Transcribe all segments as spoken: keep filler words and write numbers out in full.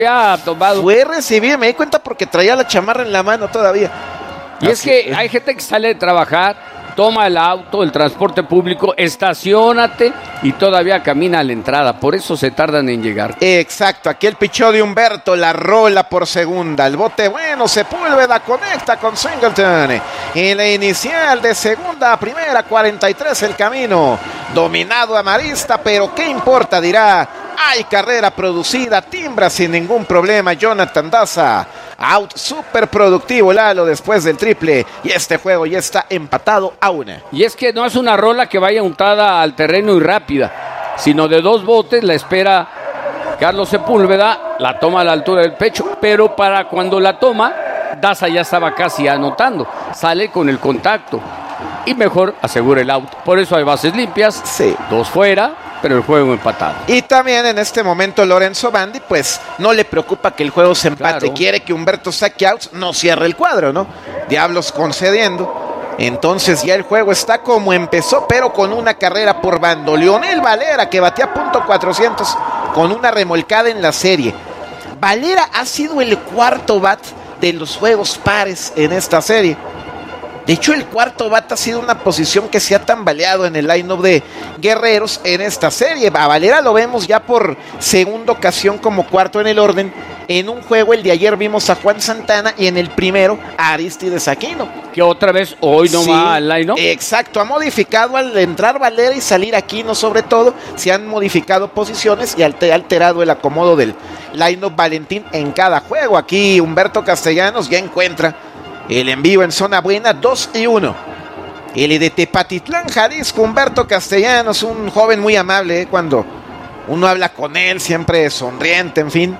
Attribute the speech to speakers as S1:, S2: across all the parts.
S1: había tomado.
S2: Fue recibir, me di cuenta porque traía la chamarra en la mano todavía.
S1: Y Así es que es. Hay gente que sale de trabajar, toma el auto, el transporte público, estaciónate y todavía camina a la entrada. Por eso se tardan en llegar.
S2: Exacto, aquí el pichó de Humberto, la rola por segunda. El bote bueno, Sepúlveda conecta con Singleton. En la inicial de segunda a primera, cuarenta y tres el camino. Dominado Amarista, pero ¿qué importa? Dirá. Hay carrera producida, timbra sin ningún problema Jonathan Daza. Out súper productivo Lalo después del triple. Y este juego ya está empatado a una.
S1: Y es que no es una rola que vaya untada al terreno y rápida, sino de dos botes. La espera Carlos Sepúlveda, la toma a la altura del pecho. Pero para cuando la toma, Daza ya estaba casi anotando. Sale con el contacto y mejor asegura el out. Por eso hay bases limpias,
S2: sí.
S1: Dos fuera, pero el juego empatado.
S2: Y también en este momento Lorenzo Bandi, pues no le preocupa que el juego se empate, claro. Quiere que Humberto saque outs, no cierre el cuadro, ¿no? Diablos concediendo. Entonces ya el juego está como empezó, pero con una carrera por bando. Leonel Valera, que batea punto cuatrocientos con una remolcada en la serie. Valera ha sido el cuarto bat de los juegos pares en esta serie. De hecho, el cuarto bat ha sido una posición que se ha tambaleado en el line-up de Guerreros en esta serie. A Valera lo vemos ya por segunda ocasión como cuarto en el orden. En un juego, el de ayer, vimos a Juan Santana y en el primero a Aristides Aquino.
S1: Que otra vez hoy no sí, va al line-up.
S2: Exacto, ha modificado al entrar Valera y salir Aquino sobre todo. Se han modificado posiciones y ha alterado el acomodo del line-up Valentín en cada juego. Aquí Humberto Castellanos ya encuentra el envío en zona buena, dos y uno. El de Tepatitlán, Jalisco, Humberto Castellanos, un joven muy amable, ¿eh? Cuando uno habla con él, siempre sonriente, en fin.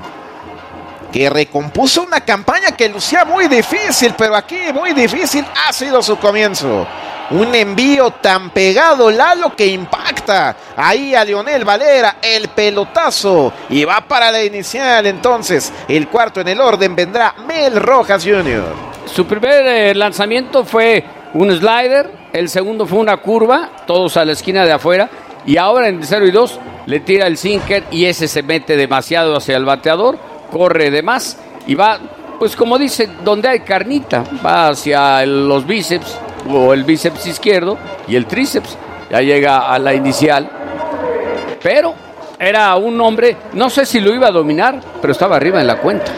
S2: Que recompuso una campaña que lucía muy difícil, pero aquí muy difícil ha sido su comienzo. Un envío tan pegado, Lalo, que impacta ahí a Leonel Valera, el pelotazo, y va para la inicial. Entonces, el cuarto en el orden vendrá Mel Rojas junior
S1: Su primer eh, lanzamiento fue un slider, el segundo fue una curva, todos a la esquina de afuera, y ahora en cero y dos le tira el sinker y ese se mete demasiado hacia el bateador, corre de más y va, pues como dice, donde hay carnita, va hacia el, los bíceps o el bíceps izquierdo y el tríceps, ya llega a la inicial, pero era un hombre, no sé si lo iba a dominar, pero estaba arriba en la cuenta.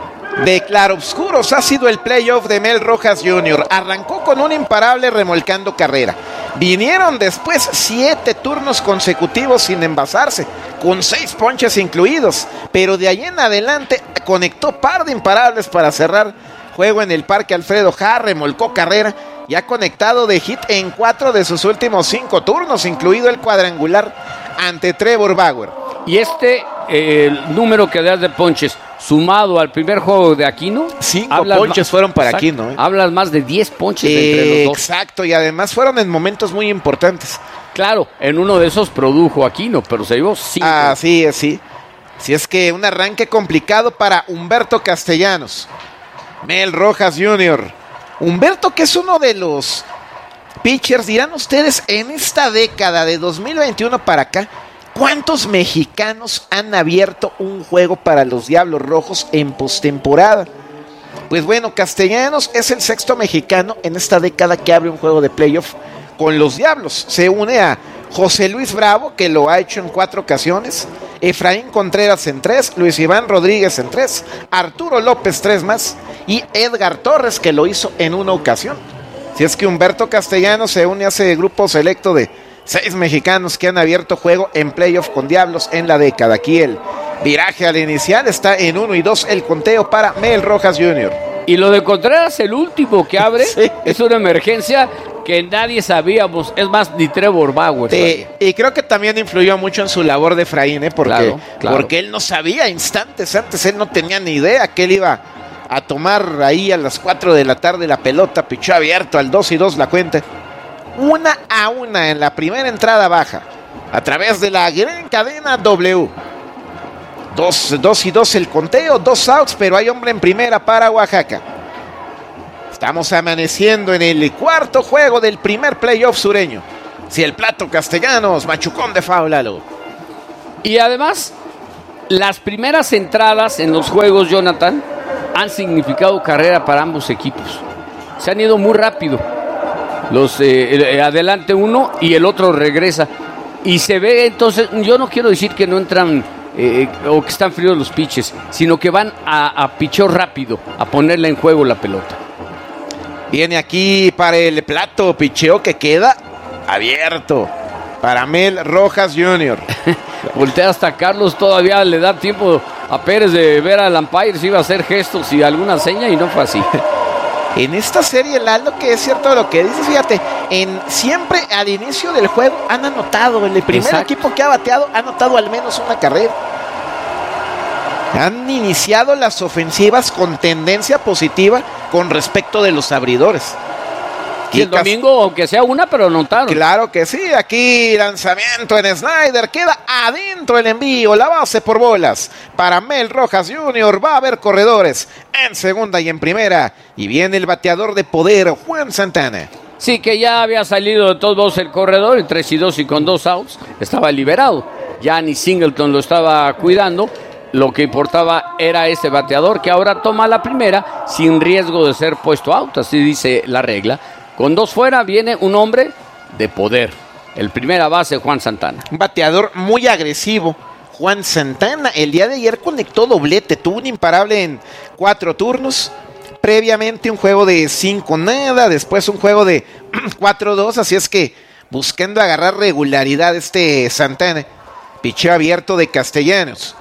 S2: De claroscuros ha sido el playoff de Mel Rojas junior Arrancó con un imparable remolcando carrera. Vinieron después siete turnos consecutivos sin envasarse, con seis ponches incluidos. Pero de ahí en adelante conectó par de imparables para cerrar juego en el Parque Alfredo Ja, remolcó carrera y ha conectado de hit en cuatro de sus últimos cinco turnos, incluido el cuadrangular ante Trevor Bauer.
S1: Y este eh, el número que das de ponches, sumado al primer juego de Aquino,
S2: cinco ponches más, fueron para exacto, Aquino. ¿eh?
S1: Hablas más de diez ponches
S2: eh,
S1: entre los dos.
S2: Exacto, y además fueron en momentos muy importantes.
S1: Claro, en uno de esos produjo Aquino, pero se llevó cinco.
S2: Ah, sí, sí. Si es que un arranque complicado para Humberto Castellanos. Mel Rojas junior Humberto, que es uno de los pitchers, dirán ustedes, en esta década de dos mil veintiuno para acá, ¿cuántos mexicanos han abierto un juego para los Diablos Rojos en postemporada? Pues bueno, Castellanos es el sexto mexicano en esta década que abre un juego de playoff con los Diablos. Se une a José Luis Bravo, que lo ha hecho en cuatro ocasiones, Efraín Contreras en tres, Luis Iván Rodríguez en tres, Arturo López tres más y Edgar Torres, que lo hizo en una ocasión. Si es que Humberto Castellanos se une a ese grupo selecto de seis mexicanos que han abierto juego en playoff con Diablos en la década. Aquí el viraje al inicial está en uno y dos el conteo para Mel Rojas junior
S1: Y lo de Contreras, el último que abre, sí. Es una emergencia que nadie sabíamos, es más, ni Trevor Bauer.
S2: Sí, y creo que también influyó mucho en su labor de Efraín, ¿eh? porque,
S1: claro, claro.
S2: porque él no sabía instantes antes, él no tenía ni idea que él iba a tomar ahí a las cuatro de la tarde la pelota, pichó abierto al dos y dos la cuenta. Una a una en la primera entrada baja, a través de la gran cadena W. Dos, dos y dos el conteo, dos outs, pero hay hombre en primera para Oaxaca. Estamos amaneciendo en el cuarto juego del primer playoff sureño. Si el plato Castellanos, machucón de faulalo.
S1: Y además, las primeras entradas en los juegos, Jonathan, han significado carrera para ambos equipos. Se han ido muy rápido. Los eh, adelante uno y el otro regresa. Y se ve entonces, yo no quiero decir que no entran eh, o que están fríos los pitches, sino que van a, a picheo rápido, a ponerle en juego la pelota.
S2: Viene aquí para el plato, picheo que queda abierto para Mel Rojas junior
S1: Voltea hasta Carlos, todavía le da tiempo a Pérez de ver al umpire si iba a hacer gestos y alguna seña, y no fue así.
S2: En esta serie, Lalo, que es cierto lo que dices, fíjate, en, siempre al inicio del juego han anotado, el primer Exacto. equipo que ha bateado ha anotado al menos una carrera. Han iniciado las ofensivas con tendencia positiva con respecto de los abridores.
S1: Y el domingo, aunque sea una, pero anotaron.
S2: Claro que sí, aquí lanzamiento en Snyder, queda adentro el envío, la base por bolas. Para Mel Rojas junior va a haber corredores en segunda y en primera. Y viene el bateador de poder, Juan Santana.
S1: Sí, que ya había salido de todos modos el corredor, en tres y dos y con dos outs, estaba liberado. Ya ni Singleton lo estaba cuidando. Lo que importaba era ese bateador que ahora toma la primera sin riesgo de ser puesto out, así dice la regla. Con dos fuera viene un hombre de poder, el primera base Juan Santana.
S2: Un bateador muy agresivo, Juan Santana. El día de ayer conectó doblete, tuvo un imparable en cuatro turnos. Previamente un juego de cinco nada, después un juego de cuatro dos, así es que buscando agarrar regularidad este Santana. Picheo abierto de Castellanos.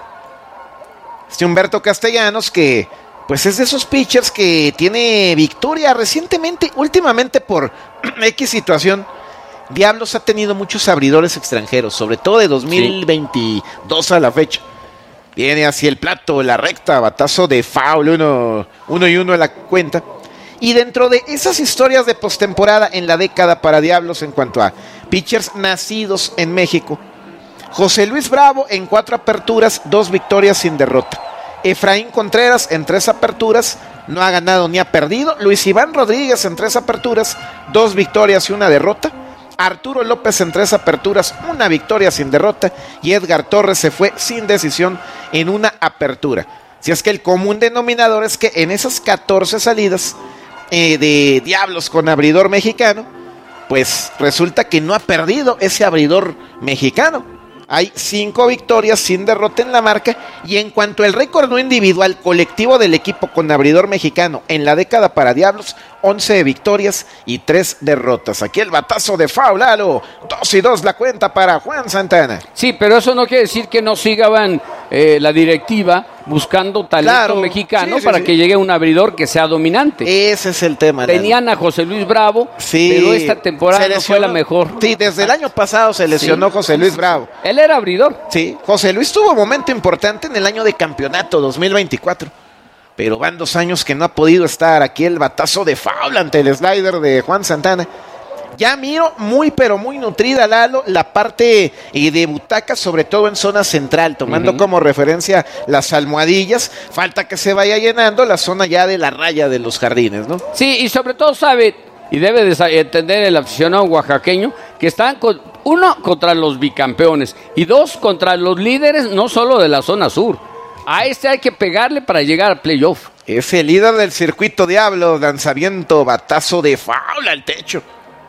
S2: Este Humberto Castellanos que pues es de esos pitchers que tiene victoria recientemente, últimamente por X situación. Diablos ha tenido muchos abridores extranjeros, sobre todo de dos mil veintidós sí. a la fecha. Viene hacia el plato, la recta, batazo de foul, uno, uno y uno a la cuenta. Y dentro de esas historias de postemporada en la década para Diablos en cuanto a pitchers nacidos en México, José Luis Bravo en cuatro aperturas, dos victorias sin derrota. Efraín Contreras en tres aperturas, no ha ganado ni ha perdido. Luis Iván Rodríguez en tres aperturas, dos victorias y una derrota. Arturo López en tres aperturas, una victoria sin derrota. Y Edgar Torres se fue sin decisión en una apertura. Si es que el común denominador es que en esas catorce salidas eh, de Diablos con abridor mexicano, pues resulta que no ha perdido ese abridor mexicano. Hay cinco victorias sin derrota en la marca. Y en cuanto al récord no individual colectivo del equipo con abridor mexicano en la década para Diablos, once victorias y tres derrotas. Aquí el batazo de foul, Lalo. dos y dos la cuenta para Juan Santana.
S1: Sí, pero eso no quiere decir que no sigan eh, la directiva buscando talento claro, mexicano sí, sí, para sí. que llegue un abridor que sea dominante.
S2: Ese es el tema.
S1: Tenían a José Luis Bravo, sí, pero esta temporada no fue la mejor.
S2: Sí, desde el año pasado se lesionó sí. José Luis Bravo.
S1: Él era abridor.
S2: Sí, José Luis tuvo un momento importante en el año de campeonato dos mil veinticuatro. Pero van dos años que no ha podido estar. Aquí el batazo de foul ante el slider de Juan Santana. Ya miro muy pero muy nutrida, Lalo, la parte eh, de butacas, sobre todo en zona central, tomando uh-huh. como referencia las almohadillas. Falta que se vaya llenando la zona ya de la raya de los jardines, ¿no?
S1: Sí, y sobre todo sabe, y debe de entender el aficionado oaxaqueño, que están con, uno contra los bicampeones y dos contra los líderes no solo de la zona sur. A este hay que pegarle para llegar al playoff.
S2: Es el líder del circuito Diablo, lanzamiento, batazo de foul al techo.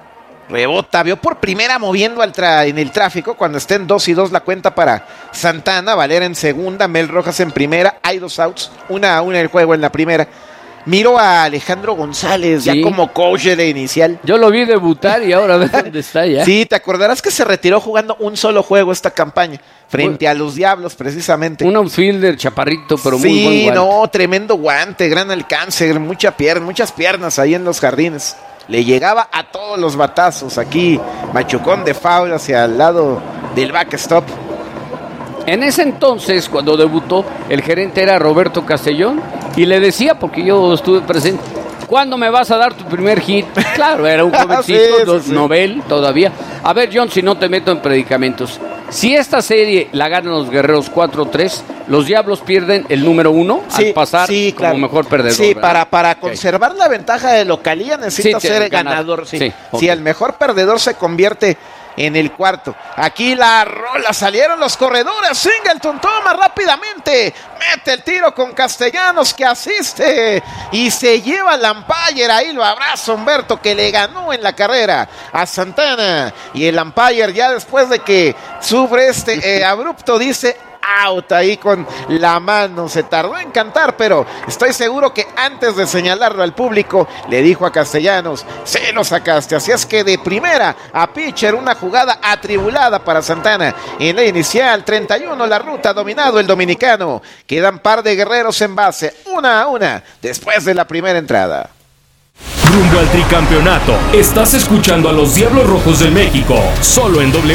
S2: Rebota, vio por primera moviendo al tra- en el tráfico cuando estén dos y dos la cuenta para Santana. Valera en segunda, Mel Rojas en primera. Hay dos outs, una a una el juego en la primera. Miro a Alejandro González, sí. ya como coach de inicial.
S1: Yo lo vi debutar y ahora ves dónde está ya.
S2: Sí, te acordarás que se retiró jugando un solo juego esta campaña, frente a los Diablos precisamente.
S1: Un outfielder chaparrito, pero
S2: sí,
S1: muy buen guante.
S2: Sí, no, tremendo guante, gran alcance, mucha pierna, muchas piernas ahí en los jardines. Le llegaba a todos los batazos. Aquí machucón de foul hacia el lado del backstop.
S1: En ese entonces, cuando debutó, el gerente era Roberto Castellón y le decía, porque yo estuve presente, ¿cuándo me vas a dar tu primer hit? Claro, era un jovencito, sí, sí, sí. novel todavía. A ver, John, si no te meto en predicamentos. Si esta serie la ganan los Guerreros cuatro tres, los Diablos pierden el número uno sí, al pasar
S2: sí,
S1: como
S2: claro.
S1: mejor perdedor.
S2: Sí, para, para conservar okay. la ventaja de localía necesita sí, ser ganador. Sí. Sí, okay. Si el mejor perdedor se convierte en el cuarto. Aquí la rola, salieron los corredores. Singleton toma rápidamente, mete el tiro con Castellanos que asiste y se lleva el umpire. Ahí lo abraza Humberto, que le ganó en la carrera a Santana, y el umpire, ya después de que sufre este eh, abrupto, dice out ahí con la mano. Se tardó en cantar, pero estoy seguro que antes de señalarlo al público le dijo a Castellanos: se lo sacaste. Así es que de primera a pitcher, una jugada atribulada para Santana en la inicial. Treinta y uno la ruta, dominado el dominicano. Quedan par de guerreros en base, una a una después de la primera entrada.
S3: Rumbo al tricampeonato, estás escuchando a los Diablos Rojos del México, solo en W.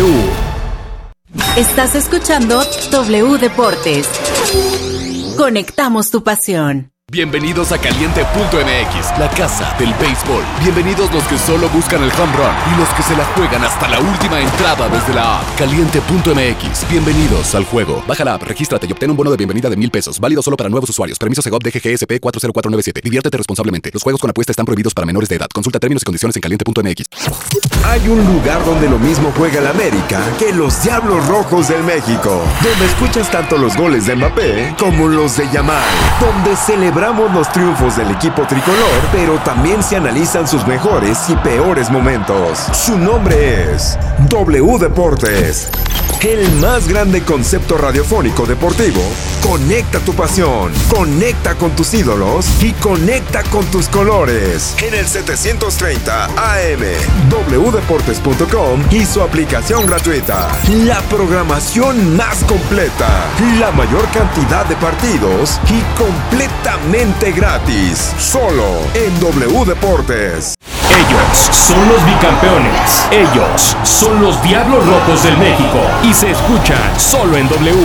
S4: Estás escuchando W Deportes. Conectamos tu pasión.
S5: Bienvenidos a Caliente punto M X, la casa del béisbol. Bienvenidos los que solo buscan el home run y los que se la juegan hasta la última entrada desde la app. Caliente punto M X, bienvenidos al juego. Baja la app, regístrate y obtén un bono de bienvenida de mil pesos. Válido solo para nuevos usuarios. Permiso Segov D G G S P cuatro cero cuatro nueve siete. Diviértete responsablemente. Los juegos con apuesta están prohibidos para menores de edad. Consulta términos y condiciones en Caliente punto M X.
S6: Hay un lugar donde lo mismo juega el América que los Diablos Rojos del México, donde escuchas tanto los goles de Mbappé como los de Yamal, donde celebramos los triunfos del equipo tricolor, pero también se analizan sus mejores y peores momentos. Su nombre es W Deportes, el más grande concepto radiofónico deportivo. Conecta tu pasión, conecta con tus ídolos y conecta con tus colores. En el setecientos treinta A M, w deportes punto com y su aplicación gratuita. La programación más completa, la mayor cantidad de partidos y completamente gratis. Solo en W Deportes.
S3: Ellos son los bicampeones. Ellos son los Diablos Rojos del México. Y se escuchan solo en W.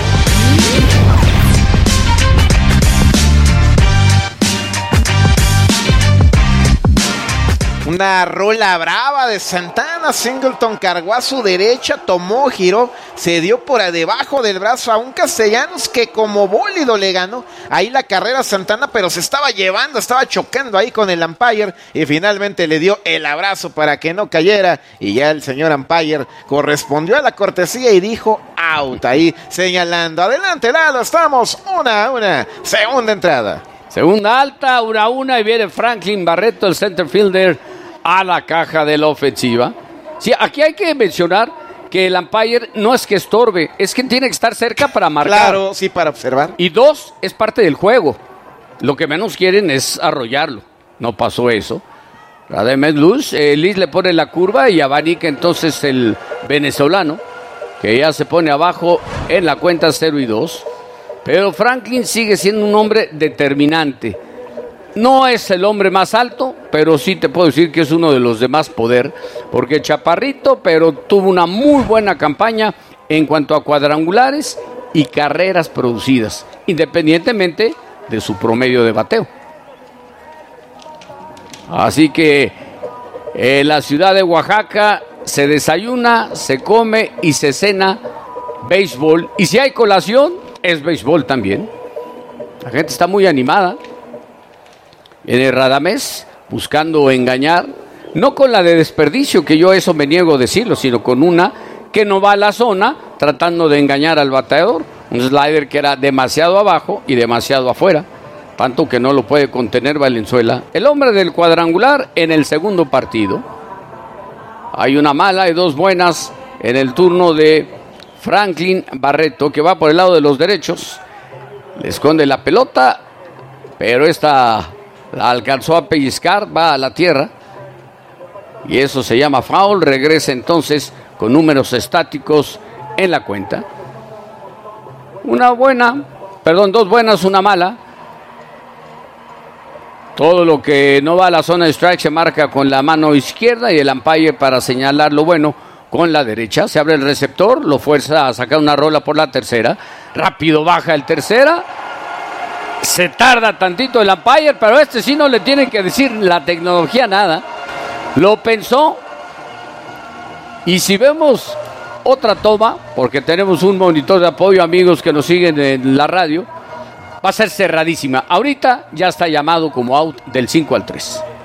S2: Una rola brava de Santana. Singleton cargó a su derecha, tomó, giró, se dio por debajo del brazo a un Castellanos que como bólido le ganó ahí la carrera a Santana, pero se estaba llevando, estaba chocando ahí con el umpire y finalmente le dio el abrazo para que no cayera, y ya el señor umpire correspondió a la cortesía y dijo out, ahí señalando. Adelante, Lalo, estamos una a una, segunda entrada.
S1: Segunda alta, una a una, y viene Franklin Barreto, el center fielder, a la caja de la ofensiva. Sí, aquí hay que mencionar que el umpire no es que estorbe, es que tiene que estar cerca para marcar.
S2: Claro, sí, para observar.
S1: Y dos, es parte del juego. Lo que menos quieren es arrollarlo. No pasó eso. Radamés Luz, eh, Liz le pone la curva y abanica entonces el venezolano, que ya se pone abajo en la cuenta cero y dos. Pero Franklin sigue siendo un hombre determinante. No es el hombre más alto, pero sí te puedo decir que es uno de los de más poder, porque chaparrito, pero tuvo una muy buena campaña en cuanto a cuadrangulares y carreras producidas, independientemente de su promedio de bateo. Así que en la ciudad de Oaxaca se desayuna, se come y se cena béisbol, y si hay colación, es béisbol también. La gente está muy animada. Viene Radamés buscando engañar, no con la de desperdicio, que yo eso me niego a decirlo, sino con una que no va a la zona tratando de engañar al bateador. Un slider que era demasiado abajo y demasiado afuera, tanto que no lo puede contener Valenzuela. El hombre del cuadrangular en el segundo partido. Hay una mala y dos buenas en el turno de Franklin Barreto, que va por el lado de los derechos. Le esconde la pelota, pero esta la alcanzó a pellizcar, va a la tierra, y eso se llama foul. Regresa entonces con números estáticos en la cuenta. Una buena, perdón, dos buenas, una mala. Todo lo que no va a la zona de strike se marca con la mano izquierda, y el umpire, para señalar lo bueno, con la derecha. Se abre el receptor, lo fuerza a sacar una rola por la tercera. Rápido baja el tercera. Se tarda tantito el umpire, pero este sí no le tienen que decir la tecnología nada. Lo pensó. Y si vemos otra toma, porque tenemos un monitor de apoyo, amigos que nos siguen en la radio, va a ser cerradísima. Ahorita ya está llamado como out del cinco al tres.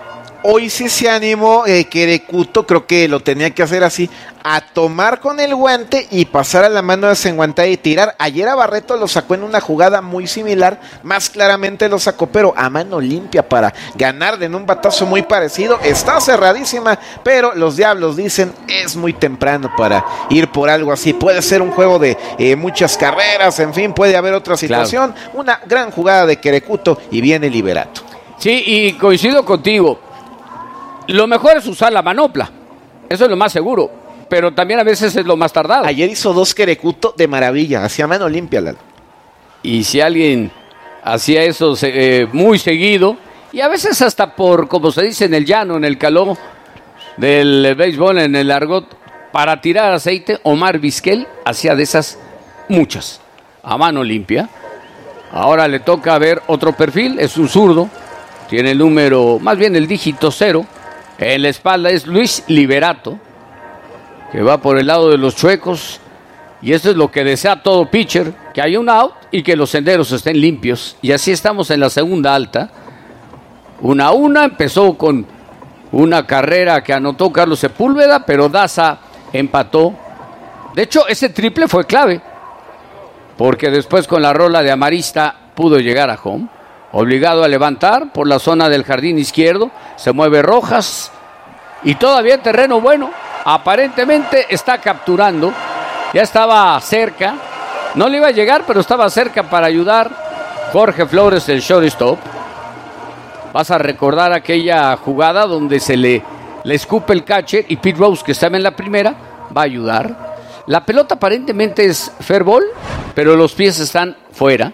S2: hoy sí se animó eh, Querecuto, creo que lo tenía que hacer así, a tomar con el guante y pasar a la mano desenguantada y tirar. Ayer a Barreto lo sacó en una jugada muy similar, más claramente lo sacó, pero a mano limpia para ganarle en un batazo muy parecido. Está cerradísima, pero los Diablos dicen es muy temprano para ir por algo así. Puede ser un juego de eh, muchas carreras, en fin, puede haber otra situación. Claro. Una gran jugada de Querecuto y viene Liberato.
S1: Sí, y coincido contigo. Lo mejor es usar la manopla, eso es lo más seguro, pero también a veces es lo más tardado.
S2: Ayer hizo dos Querecuto de maravilla, hacía mano limpia, Lalo.
S1: Y si alguien hacía eso eh, muy seguido, y a veces hasta por, como se dice en el llano, en el calor del béisbol, en el argot, para tirar aceite, Omar Vizquel hacía de esas muchas, a mano limpia. Ahora le toca ver otro perfil, es un zurdo, tiene el número, más bien el dígito cero. En la espalda es Luis Liberato, que va por el lado de los chuecos. Y eso es lo que desea todo pitcher, que haya un out y que los senderos estén limpios. Y así estamos en la segunda alta. Una a una, empezó con una carrera que anotó Carlos Sepúlveda, pero Daza empató. De hecho, ese triple fue clave, porque después con la rola de Amarista pudo llegar a home. Obligado a levantar por la zona del jardín izquierdo, se mueve Rojas y todavía en terreno bueno, aparentemente está capturando, ya estaba cerca, no le iba a llegar pero estaba cerca para ayudar Jorge Flores, el shortstop. Vas a recordar aquella jugada donde se le, le escupe el catcher y Pete Rose, que estaba en la primera, va a ayudar. La pelota aparentemente es fair ball, pero los pies están fuera.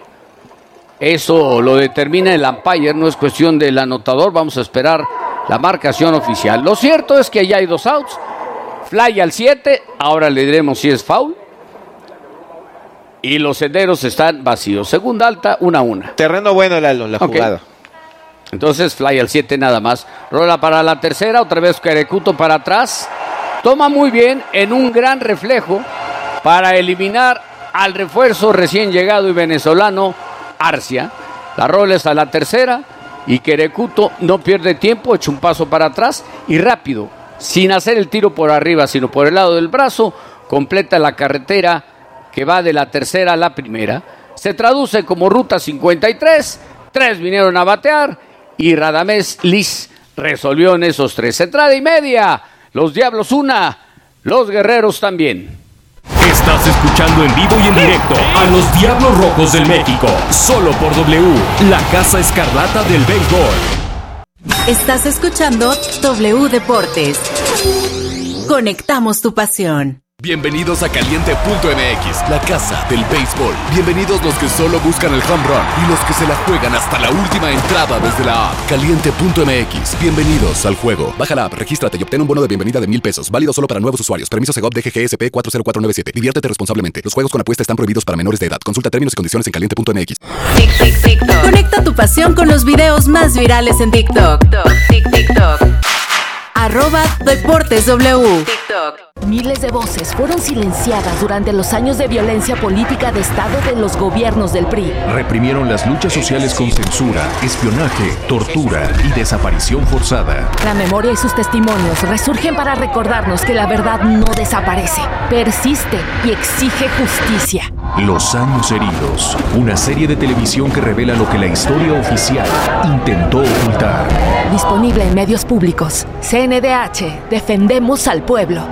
S1: Eso lo determina el umpire, no es cuestión del anotador. Vamos a esperar la marcación oficial. Lo cierto es que ya hay dos outs. Fly al siete, ahora le diremos si es foul. Y los senderos están vacíos. Segunda alta, una a una.
S2: Terreno bueno, Lalo, la
S1: okay.
S2: jugada.
S1: Entonces fly al siete nada más. Rola para la tercera, otra vez Querecuto para atrás. Toma muy bien en un gran reflejo para eliminar al refuerzo recién llegado y venezolano Arcia. La rola es a la tercera y Querecuto no pierde tiempo, echa un paso para atrás y rápido, sin hacer el tiro por arriba, sino por el lado del brazo, completa la carretera que va de la tercera a la primera. Se traduce como ruta cincuenta y tres, tres vinieron a batear y Radamés Liz resolvió en esos tres. Entrada y media, los Diablos una, los Guerreros también.
S3: Estás escuchando en vivo y en directo a los Diablos Rojos del México, solo por W, la Casa Escarlata del Béisbol.
S4: Estás escuchando W Deportes. Conectamos tu pasión.
S5: Bienvenidos a Caliente punto M X, la casa del béisbol. Bienvenidos los que solo buscan el home run y los que se la juegan hasta la última entrada desde la app. Caliente punto M X, bienvenidos al juego. Baja la app, regístrate y obtén un bono de bienvenida de mil pesos. Válido solo para nuevos usuarios. Permiso Segov D G G S P cuatro cero cuatro nueve siete. Diviértete responsablemente. Los juegos con apuesta están prohibidos para menores de edad. Consulta términos y condiciones en Caliente punto M X.
S4: Tic, tic, tic, Conecta tu pasión con los videos más virales en TikTok. Tic, TikTok. Arroba Deportes W. TikTok.
S7: Miles de voces fueron silenciadas durante los años de violencia política de Estado de los gobiernos del P R I.
S3: Reprimieron las luchas sociales con censura, espionaje, tortura y desaparición forzada.
S7: La memoria y sus testimonios resurgen para recordarnos que la verdad no desaparece, persiste y exige justicia.
S3: Los años heridos, una serie de televisión que revela lo que la historia oficial intentó ocultar.
S7: Disponible en medios públicos. C N D H, defendemos al pueblo.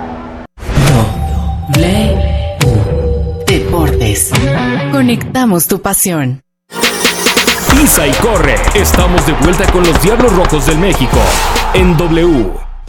S4: W Deportes. Conectamos tu pasión.
S3: Pisa y corre. Estamos de vuelta con los Diablos Rojos del México en W.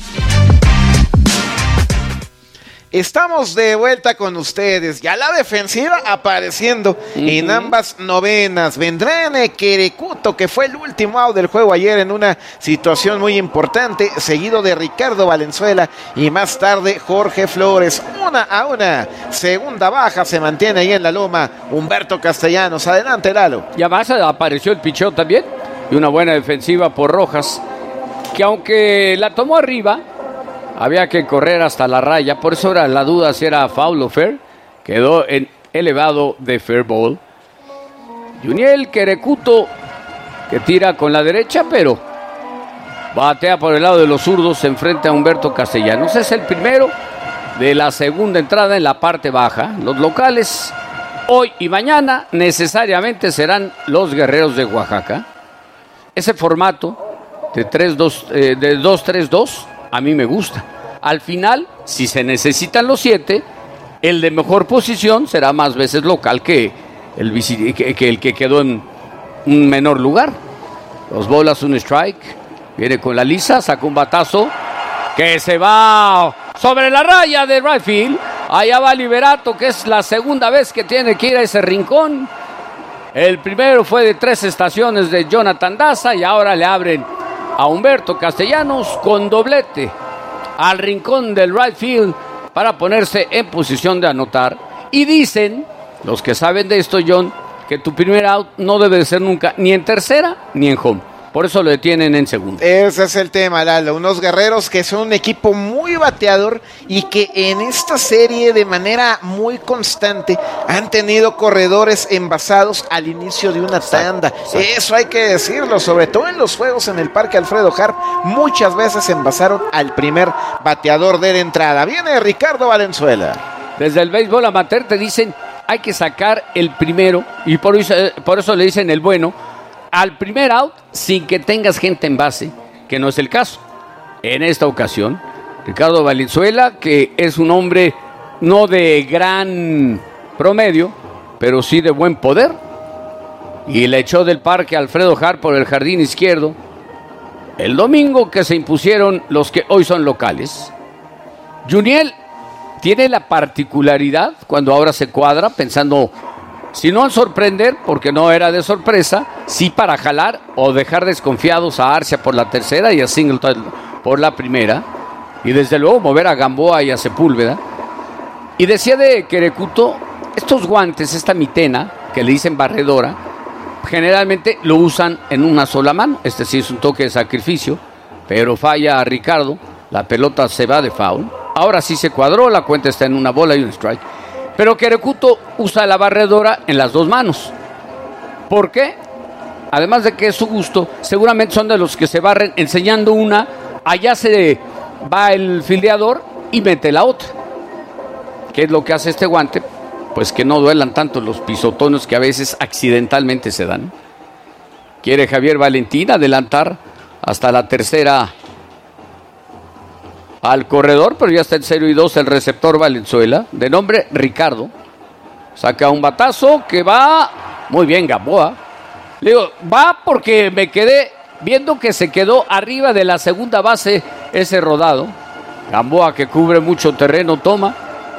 S2: Estamos de vuelta con ustedes. Ya la defensiva apareciendo uh-huh. en ambas novenas. Vendrá en Querecuto, que fue el último out del juego ayer en una situación muy importante, seguido de Ricardo Valenzuela y más tarde Jorge Flores. Una a una. Segunda baja, se mantiene ahí en la loma Humberto Castellanos. Adelante, Lalo.
S1: Y además apareció el picheo también. Y una buena defensiva por Rojas, que aunque la tomó arriba, había que correr hasta la raya, por eso era la duda si era foul o fair. Quedó en elevado de fair ball. Juniel Querecuto, que tira con la derecha, pero batea por el lado de los zurdos, se enfrenta a Humberto Castellanos. Es el primero de la segunda entrada en la parte baja. Los locales hoy y mañana necesariamente serán los Guerreros de Oaxaca. Ese formato de tres dos, eh, de dos tres dos a mí me gusta. Al final, si se necesitan los siete, el de mejor posición será más veces local que el, que, que, el que quedó en un menor lugar. Dos bolas, un strike. Viene con la lisa, saca un batazo que se va sobre la raya de right field. Allá va Liberato, que es la segunda vez que tiene que ir a ese rincón. El primero fue de tres estaciones de Jonathan Daza y ahora le abren a Humberto Castellanos con doblete al rincón del right field para ponerse en posición de anotar. Y dicen, los que saben de esto, John, que tu primer out no debe de ser nunca ni en tercera ni en home. Por eso lo detienen en segunda.
S2: Ese es el tema, Lalo. Unos Guerreros que son un equipo muy bateador y que en esta serie de manera muy constante han tenido corredores envasados al inicio de una tanda. Exacto, exacto. Eso hay que decirlo, sobre todo en los juegos en el Parque Alfredo Harp. Muchas veces envasaron al primer bateador de la entrada. Viene Ricardo Valenzuela.
S1: Desde el béisbol amateur te dicen hay que sacar el primero y por eso, por eso le dicen el bueno al primer out sin que tengas gente en base, que no es el caso. En esta ocasión, Ricardo Valenzuela, que es un hombre no de gran promedio, pero sí de buen poder, y le echó del Parque Alfredo Harp por el jardín izquierdo el domingo que se impusieron los que hoy son locales. Juniel tiene la particularidad, cuando ahora se cuadra, pensando si no al sorprender, porque no era de sorpresa, sí para jalar o dejar desconfiados a Arcia por la tercera y a Singleton por la primera, y desde luego mover a Gamboa y a Sepúlveda. Y decía de Querecuto, estos guantes, esta mitena, que le dicen barredora, generalmente lo usan en una sola mano. Este sí es un toque de sacrificio, pero falla a Ricardo, la pelota se va de foul. Ahora sí se cuadró, la cuenta está en una bola y un strike. Pero Querecuto usa la barredora en las dos manos. ¿Por qué? Además de que es su gusto, seguramente son de los que se barren enseñando una, allá se va el fildeador y mete la otra. ¿Qué es lo que hace este guante? Pues que no duelan tanto los pisotones que a veces accidentalmente se dan. Quiere Javier Valentín adelantar hasta la tercera al corredor, pero ya está en cero y dos el receptor Valenzuela, de nombre Ricardo. Saca un batazo que va muy bien Gamboa. Le digo, va porque me quedé viendo que se quedó arriba de la segunda base ese rodado. Gamboa, que cubre mucho terreno, toma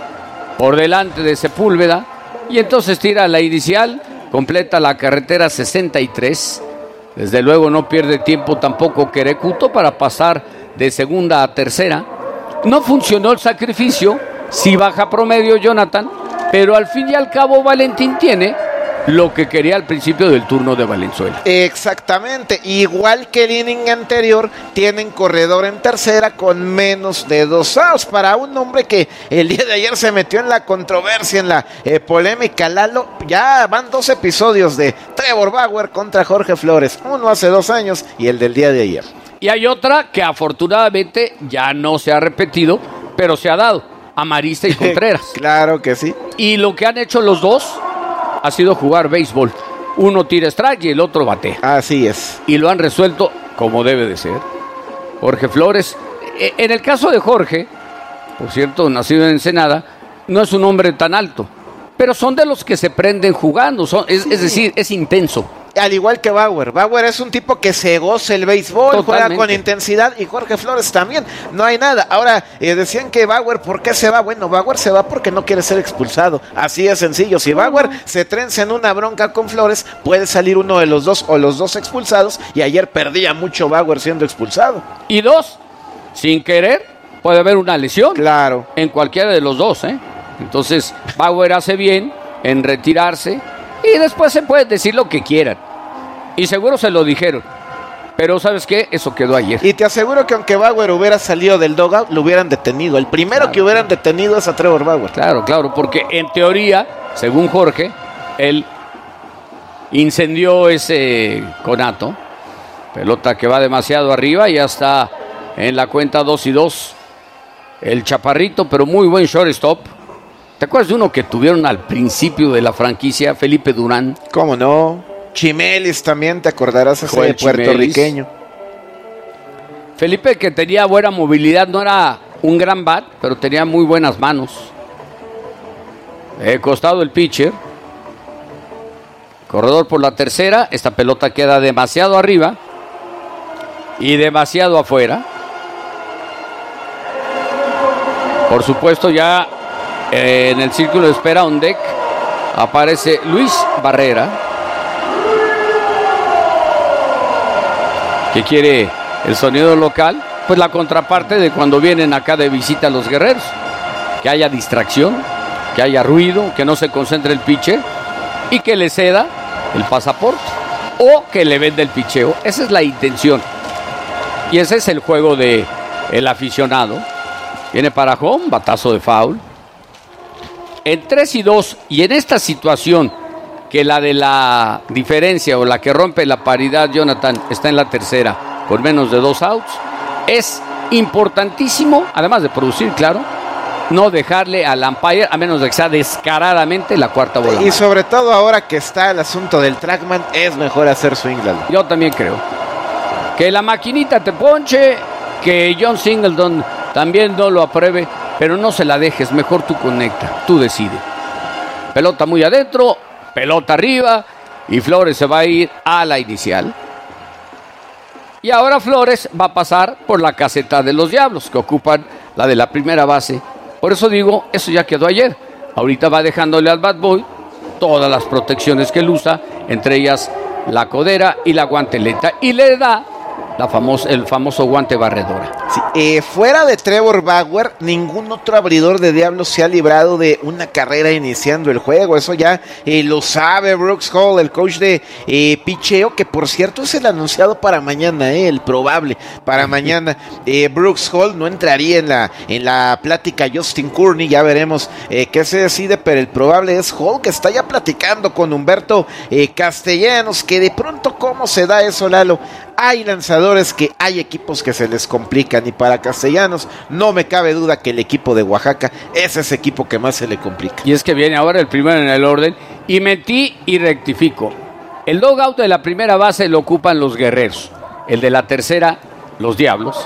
S1: por delante de Sepúlveda y entonces tira la inicial, completa la carretera sesenta y tres. Desde luego no pierde tiempo tampoco Querecuto para pasar de segunda a tercera. No funcionó el sacrificio, sí baja promedio Jonathan, pero al fin y al cabo Valentín tiene lo que quería al principio del turno de Valenzuela.
S2: Exactamente, igual que el inning anterior, tienen corredor en tercera con menos de dos outs para un hombre que el día de ayer se metió en la controversia, en la eh, polémica. Lalo, ya van dos episodios de Trevor Bauer contra Jorge Flores, uno hace dos años y el del día de ayer.
S1: Y hay otra que afortunadamente ya no se ha repetido, pero se ha dado, Amarista y Contreras.
S2: Claro que sí.
S1: Y lo que han hecho los dos ha sido jugar béisbol. Uno tira strike y el otro batea.
S2: Así es.
S1: Y lo han resuelto como debe de ser. Jorge Flores, en el caso de Jorge, por cierto, nacido en Ensenada, no es un hombre tan alto, pero son de los que se prenden jugando, son, es, sí. es decir, es intenso.
S2: Al igual que Bauer. Bauer es un tipo que se goza el béisbol, totalmente, juega con intensidad, y Jorge Flores también. No hay nada. Ahora, eh, decían que Bauer, ¿por qué se va? Bueno, Bauer se va porque no quiere ser expulsado. Así de sencillo. Si Bauer se trenza en una bronca con Flores, puede salir uno de los dos o los dos expulsados, y ayer perdía mucho Bauer siendo expulsado.
S1: Y dos, sin querer, puede haber una lesión.
S2: Claro.
S1: En cualquiera de los dos, ¿eh? Entonces, Bauer hace bien en retirarse, y después se puede decir lo que quieran. Y seguro se lo dijeron. Pero ¿sabes qué? Eso quedó ayer.
S2: Y te aseguro que aunque Bauer hubiera salido del dugout, lo hubieran detenido. El primero claro, que hubieran detenido es a Trevor Bauer.
S1: Claro, claro, porque en teoría, según Jorge, él incendió ese conato. Pelota que va demasiado arriba, ya está en la cuenta dos y dos. El chaparrito, pero muy buen shortstop. ¿Te acuerdas de uno que tuvieron al principio de la franquicia, Felipe Durán?
S2: ¿Cómo no? Chimelis también, te acordarás, ese
S1: Joel
S2: puertorriqueño.
S1: Felipe, que tenía buena movilidad, no era un gran bat, pero tenía muy buenas manos. He costado el pitcher. Corredor por la tercera. Esta pelota queda demasiado arriba y demasiado afuera. Por supuesto, ya eh, en el círculo de espera on deck aparece Luis Barrera, que quiere el sonido local, pues la contraparte de cuando vienen acá de visita los guerreros. Que haya distracción, que haya ruido, que no se concentre el pitcher y que le ceda el pasaporte o que le venda el picheo. Esa es la intención. Y ese es el juego de el aficionado. Viene para home, batazo de foul. En tres y dos, y en esta situación, que la de la diferencia o la que rompe la paridad, Jonathan, está en la tercera, con menos de dos outs, es importantísimo, además de producir, claro, no dejarle al umpire, a menos de que sea descaradamente la cuarta bola.
S2: Y sobre todo ahora que está el asunto del trackman, es mejor hacer swing, Lalo.
S1: Yo también creo. Que la maquinita te ponche, que John Singleton también no lo apruebe, pero no se la dejes, mejor tú conecta, tú decide. Pelota muy adentro, pelota arriba, y Flores se va a ir a la inicial. Y ahora Flores va a pasar por la caseta de los Diablos, que ocupan la de la primera base. Por eso digo, eso ya quedó ayer. Ahorita va dejándole al Bad Boy todas las protecciones que él usa, entre ellas la codera y la guanteleta, y le da la famosa, el famoso guante barredora.
S2: Sí, eh, fuera de Trevor Bauer, ningún otro abridor de Diablos se ha librado de una carrera iniciando el juego. Eso ya eh, lo sabe Brooks Hall, el coach de eh, picheo, que por cierto es el anunciado para mañana, eh, el probable para mañana. Eh, Brooks Hall no entraría en la, en la plática Justin Courtney, ya veremos eh, qué se decide, pero el probable es Hall, que está ya platicando con Humberto eh, Castellanos, que de pronto, ¿cómo se da eso, Lalo? Hay lanzadores que hay equipos que se les complican, y para Castellanos no me cabe duda que el equipo de Oaxaca es ese equipo que más se le complica.
S1: Y es que viene ahora el primero en el orden, y metí y rectifico. El dugout de la primera base lo ocupan los Guerreros, el de la tercera, los Diablos.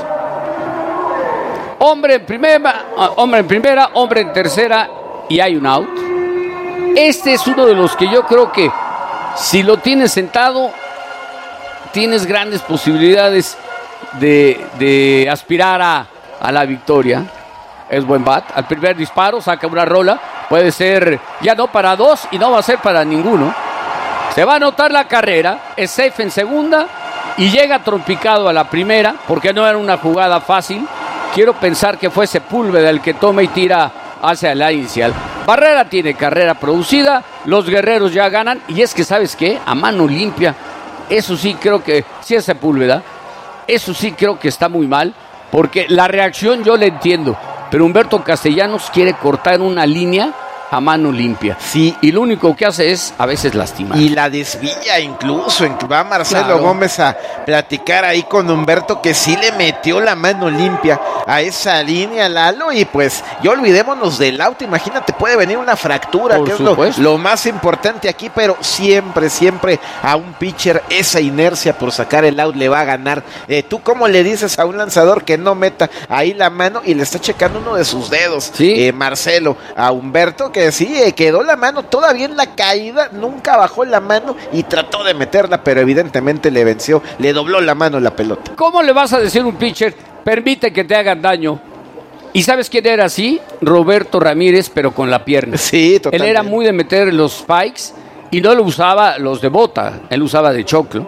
S1: Hombre en primera, hombre en primera, hombre en tercera, y hay un out. Este es uno de los que yo creo que si lo tienes sentado, tienes grandes posibilidades de, de aspirar a, a la victoria. Es buen bat. Al primer disparo saca una rola. Puede ser ya no para dos y no va a ser para ninguno. Se va a anotar la carrera. Es safe en segunda y llega trompicado a la primera, porque no era una jugada fácil. Quiero pensar que fue Sepúlveda el que toma y tira hacia la inicial. Barrera tiene carrera producida. Los Guerreros ya ganan. Y es que, ¿sabes qué? A mano limpia. Eso sí creo que, sí es Sepúlveda, eso sí creo que está muy mal, porque la reacción yo la entiendo, pero Humberto Castellanos quiere cortar una línea a mano limpia.
S2: Sí.
S1: Y lo único que hace es a veces lastimar.
S2: Y la desvía incluso. Va Marcelo
S1: Claro.
S2: Gómez a platicar ahí con Humberto, que sí le metió la mano limpia a esa línea, Lalo. Y pues ya olvidémonos del out. Imagínate, puede venir una fractura,
S1: Por
S2: que es lo,
S1: supuesto.
S2: lo más importante aquí. Pero siempre, siempre a un pitcher esa inercia por sacar el out le va a ganar. Eh, ¿Tú cómo le dices a un lanzador que no meta ahí la mano? Y le está checando uno de sus dedos,
S1: Sí.
S2: eh, Marcelo, a Humberto, que sí, eh, quedó la mano todavía en la caída, nunca bajó la mano y trató de meterla, pero evidentemente le venció, le dobló la mano la pelota.
S1: ¿Cómo le vas a decir a un pitcher, permite que te hagan daño? ¿Y sabes quién era así? Roberto Ramírez, pero con la pierna.
S2: Sí,
S1: Él
S2: totalmente.
S1: era muy de meter los spikes y no lo usaba los de bota, él usaba de choclo.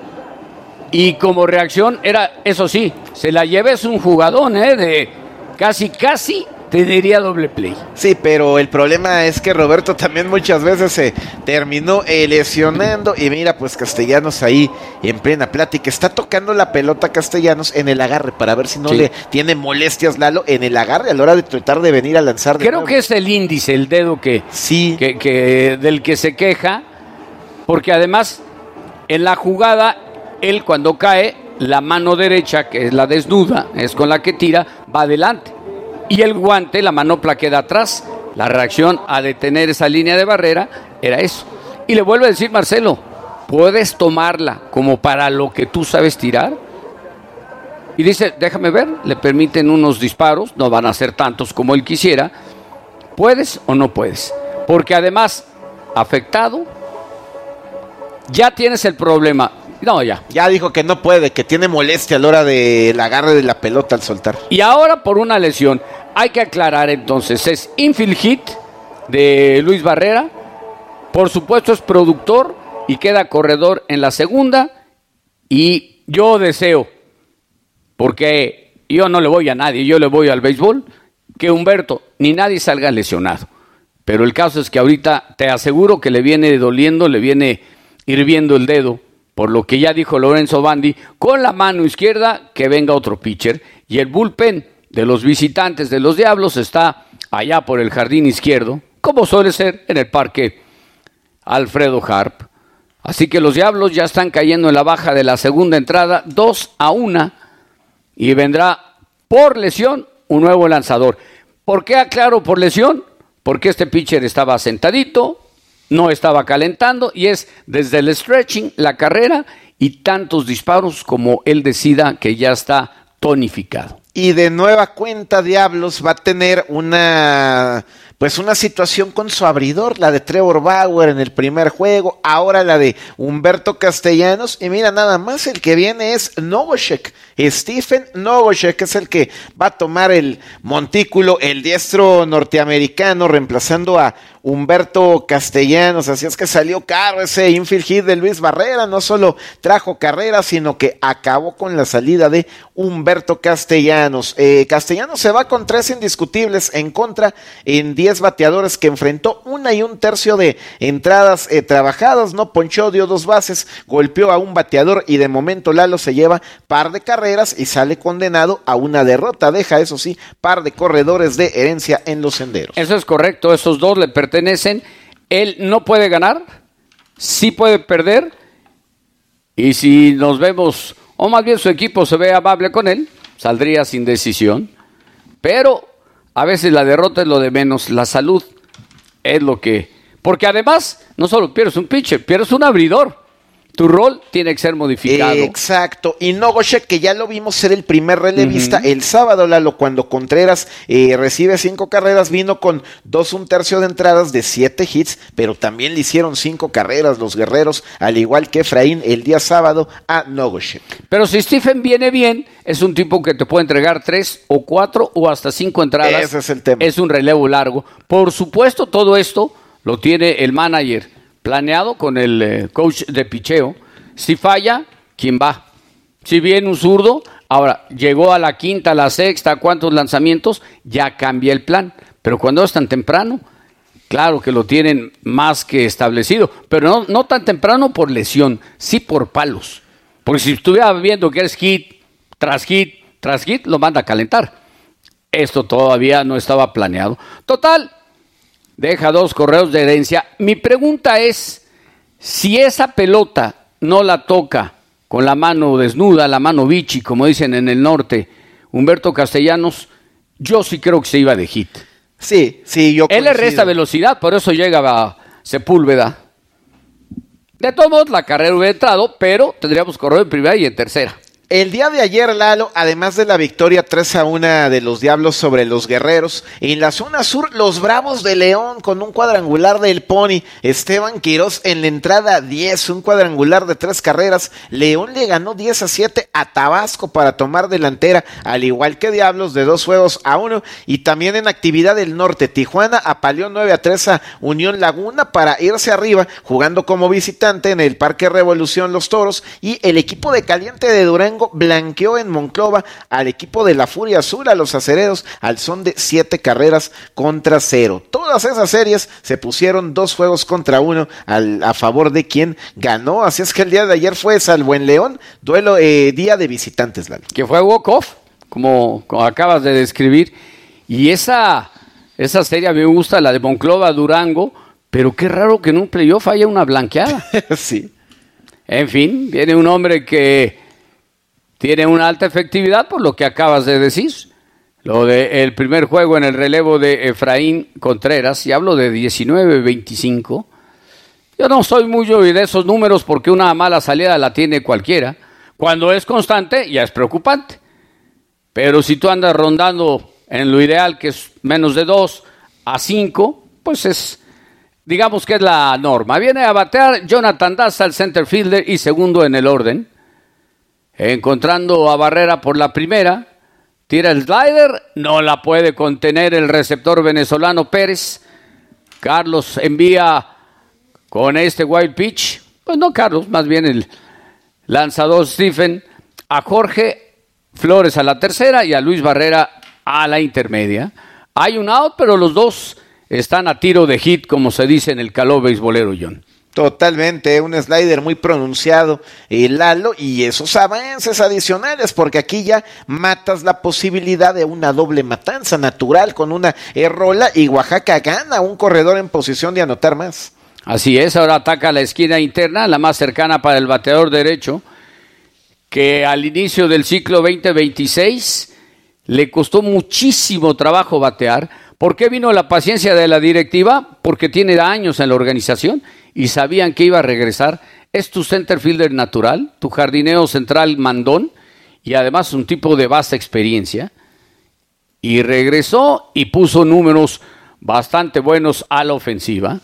S1: Y como reacción era, eso sí, se la lleva, es un jugadón, ¿eh? De casi, casi te diría doble play.
S2: Sí, pero el problema es que Roberto también muchas veces se terminó eh, lesionando. Y mira, pues Castellanos ahí en plena plática. Está tocando la pelota Castellanos en el agarre para ver si no
S1: Sí.
S2: le tiene molestias, Lalo, en el agarre a la hora de tratar de venir a lanzar de
S1: Creo
S2: nuevo.
S1: que es el índice, el dedo que,
S2: Sí.
S1: que, que del que se queja, porque además en la jugada él cuando cae, la mano derecha, que es la desnuda, es con la que tira, va adelante. Y el guante, la manopla queda atrás. La reacción a detener esa línea de barrera era eso. Y le vuelvo a decir, Marcelo, ¿puedes tomarla como para lo que tú sabes tirar? Y dice, déjame ver, le permiten unos disparos, no van a ser tantos como él quisiera. ¿Puedes o no puedes? Porque además, afectado, ya tienes el problema. No, ya.
S2: Ya dijo que no puede, que tiene molestia a la hora del agarre de la pelota al soltar.
S1: Y ahora por una lesión. Hay que aclarar entonces, es infield hit de Luis Barrera. Por supuesto es productor y queda corredor en la segunda. Y yo deseo, porque yo no le voy a nadie, yo le voy al béisbol, que Humberto ni nadie salga lesionado. Pero el caso es que ahorita te aseguro que le viene doliendo, le viene hirviendo el dedo, por lo que ya dijo Lorenzo Bandi, con la mano izquierda que venga otro pitcher. Y el bullpen de los visitantes de los Diablos está allá por el jardín izquierdo, como suele ser en el parque Alfredo Harp. Así que los Diablos ya están cayendo en la baja de la segunda entrada, dos a una, y vendrá por lesión un nuevo lanzador. ¿Por qué aclaro por lesión? Porque este pitcher estaba sentadito, no estaba calentando, y es desde el stretching, la carrera y tantos disparos como él decida que ya está tonificado.
S2: Y de nueva cuenta, Diablos va a tener una, pues una situación con su abridor, la de Trevor Bauer en el primer juego, ahora la de Humberto Castellanos, y mira, nada más el que viene es Nogosek, Stephen Nogosek, es el que va a tomar el montículo, el diestro norteamericano, reemplazando a Humberto Castellanos. Así es que salió caro ese infield hit de Luis Barrera, no solo trajo carreras, sino que acabó con la salida de Humberto Castellanos. Eh, Castellanos se va con tres indiscutibles en contra en diez bateadores que enfrentó, una y un tercio de entradas eh, trabajadas, no ponchó, dio dos bases, golpeó a un bateador y de momento Lalo se lleva par de carreras y sale condenado a una derrota. Deja, eso sí, par de corredores de herencia en los senderos.
S1: Eso es correcto, esos dos le pertenecen. Él no puede ganar, sí puede perder, y si nos vemos, o más bien su equipo se ve amable con él, saldría sin decisión. Pero a veces la derrota es lo de menos, la salud es lo que... Porque además, no solo pierdes un pitcher, pierdes un abridor. Tu rol tiene que ser modificado.
S2: Exacto. Y Nogosek, que ya lo vimos ser el primer relevista uh-huh. el sábado, Lalo, cuando Contreras eh, recibe cinco carreras, vino con dos un tercio de entradas de siete hits, pero también le hicieron cinco carreras los guerreros, al igual que Efraín el día sábado a Nogosek.
S1: Pero si Stephen viene bien, es un tipo que te puede entregar tres o cuatro o hasta cinco entradas.
S2: Ese es el tema.
S1: Es un relevo largo. Por supuesto, todo esto lo tiene el manager planeado con el eh, coach de picheo. Si falla, ¿quién va? Si viene un zurdo, ahora llegó a la quinta, a la sexta, ¿cuántos lanzamientos? Ya cambia el plan. Pero cuando es tan temprano, claro que lo tienen más que establecido, pero no, no tan temprano por lesión, sí por palos. Porque si estuviera viendo que es hit tras hit tras hit, lo manda a calentar. Esto todavía no estaba planeado. Total, deja dos correos de herencia. Mi pregunta es, si esa pelota no la toca con la mano desnuda, la mano bichi, como dicen en el norte, Humberto Castellanos, yo sí creo que se iba de hit.
S2: Sí, sí, yo
S1: Él
S2: coincido.
S1: le resta velocidad, por eso llega a Sepúlveda. De todos modos, la carrera hubiera entrado, pero tendríamos correo en primera y en tercera.
S2: El día de ayer, Lalo, además de la victoria tres a uno de los Diablos sobre los Guerreros, en la zona sur, los Bravos de León con un cuadrangular del Pony, Esteban Quirós en la entrada diez, un cuadrangular de tres carreras. León le ganó diez a siete a Tabasco para tomar delantera, al igual que Diablos de dos juegos a uno. Y también en actividad del norte, Tijuana apaleó nueve a tres a Unión Laguna para irse arriba, jugando como visitante en el Parque Revolución Los Toros. Y el equipo de Caliente de Durango blanqueó en Monclova al equipo de la Furia Azul, a los acereros, al son de siete carreras contra cero. Todas esas series se pusieron dos juegos contra uno al, a favor de quien ganó. Así es que el día de ayer fue, salvo en León, duelo eh, día de visitantes, Lalo.
S1: Que fue walk-off, como, como acabas de describir. Y esa, esa serie a mí me gusta, la de Monclova Durango, pero qué raro que en un playoff haya una blanqueada.
S2: Sí.
S1: En fin, viene un hombre que tiene una alta efectividad por lo que acabas de decir. Lo del primer juego en el relevo de Efraín Contreras, y hablo de diecinueve veinticinco. Yo no soy mucho de esos números porque una mala salida la tiene cualquiera. Cuando es constante, ya es preocupante. Pero si tú andas rondando en lo ideal, que es menos de dos a cinco, pues es, digamos que es la norma. Viene a batear Jonathan Daza, el center fielder y segundo en el orden. Encontrando a Barrera por la primera. Tira el slider, no la puede contener el receptor venezolano Pérez. Carlos envía con este wild pitch, pues no Carlos, más bien el lanzador Stephen, a Jorge Flores a la tercera y a Luis Barrera a la intermedia. Hay un out, pero los dos están a tiro de hit, como se dice en el caló beisbolero, John.
S2: Totalmente, un slider muy pronunciado, eh, Lalo, y esos avances adicionales, porque aquí ya matas la posibilidad de una doble matanza natural con una rola y Oaxaca gana un corredor en posición de anotar más.
S1: Así es, ahora ataca la esquina interna, la más cercana para el bateador derecho, que al inicio del ciclo veinte veintiséis le costó muchísimo trabajo batear. ¿Por qué vino la paciencia de la directiva? Porque tiene años en la organización y sabían que iba a regresar. Es tu center fielder natural, tu jardinero central mandón y además un tipo de vasta experiencia. Y regresó y puso números bastante buenos a la ofensiva.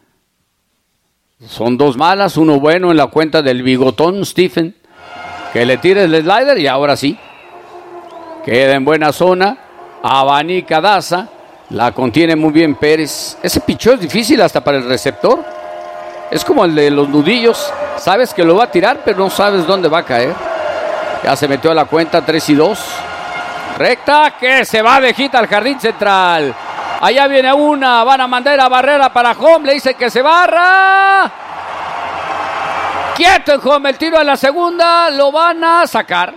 S1: Son dos malas, uno bueno en la cuenta del bigotón Stephen, que le tira el slider y ahora sí. Queda en buena zona, abanica Daza, la contiene muy bien Pérez. Ese picheo es difícil hasta para el receptor. Es como el de los nudillos, sabes que lo va a tirar, pero no sabes dónde va a caer. Ya se metió a la cuenta, tres y dos. Recta, que se va de hit al jardín central. Allá viene una, van a mandar a Barrera para home, le dice que se barra. Quieto en home, el tiro a la segunda, lo van a sacar.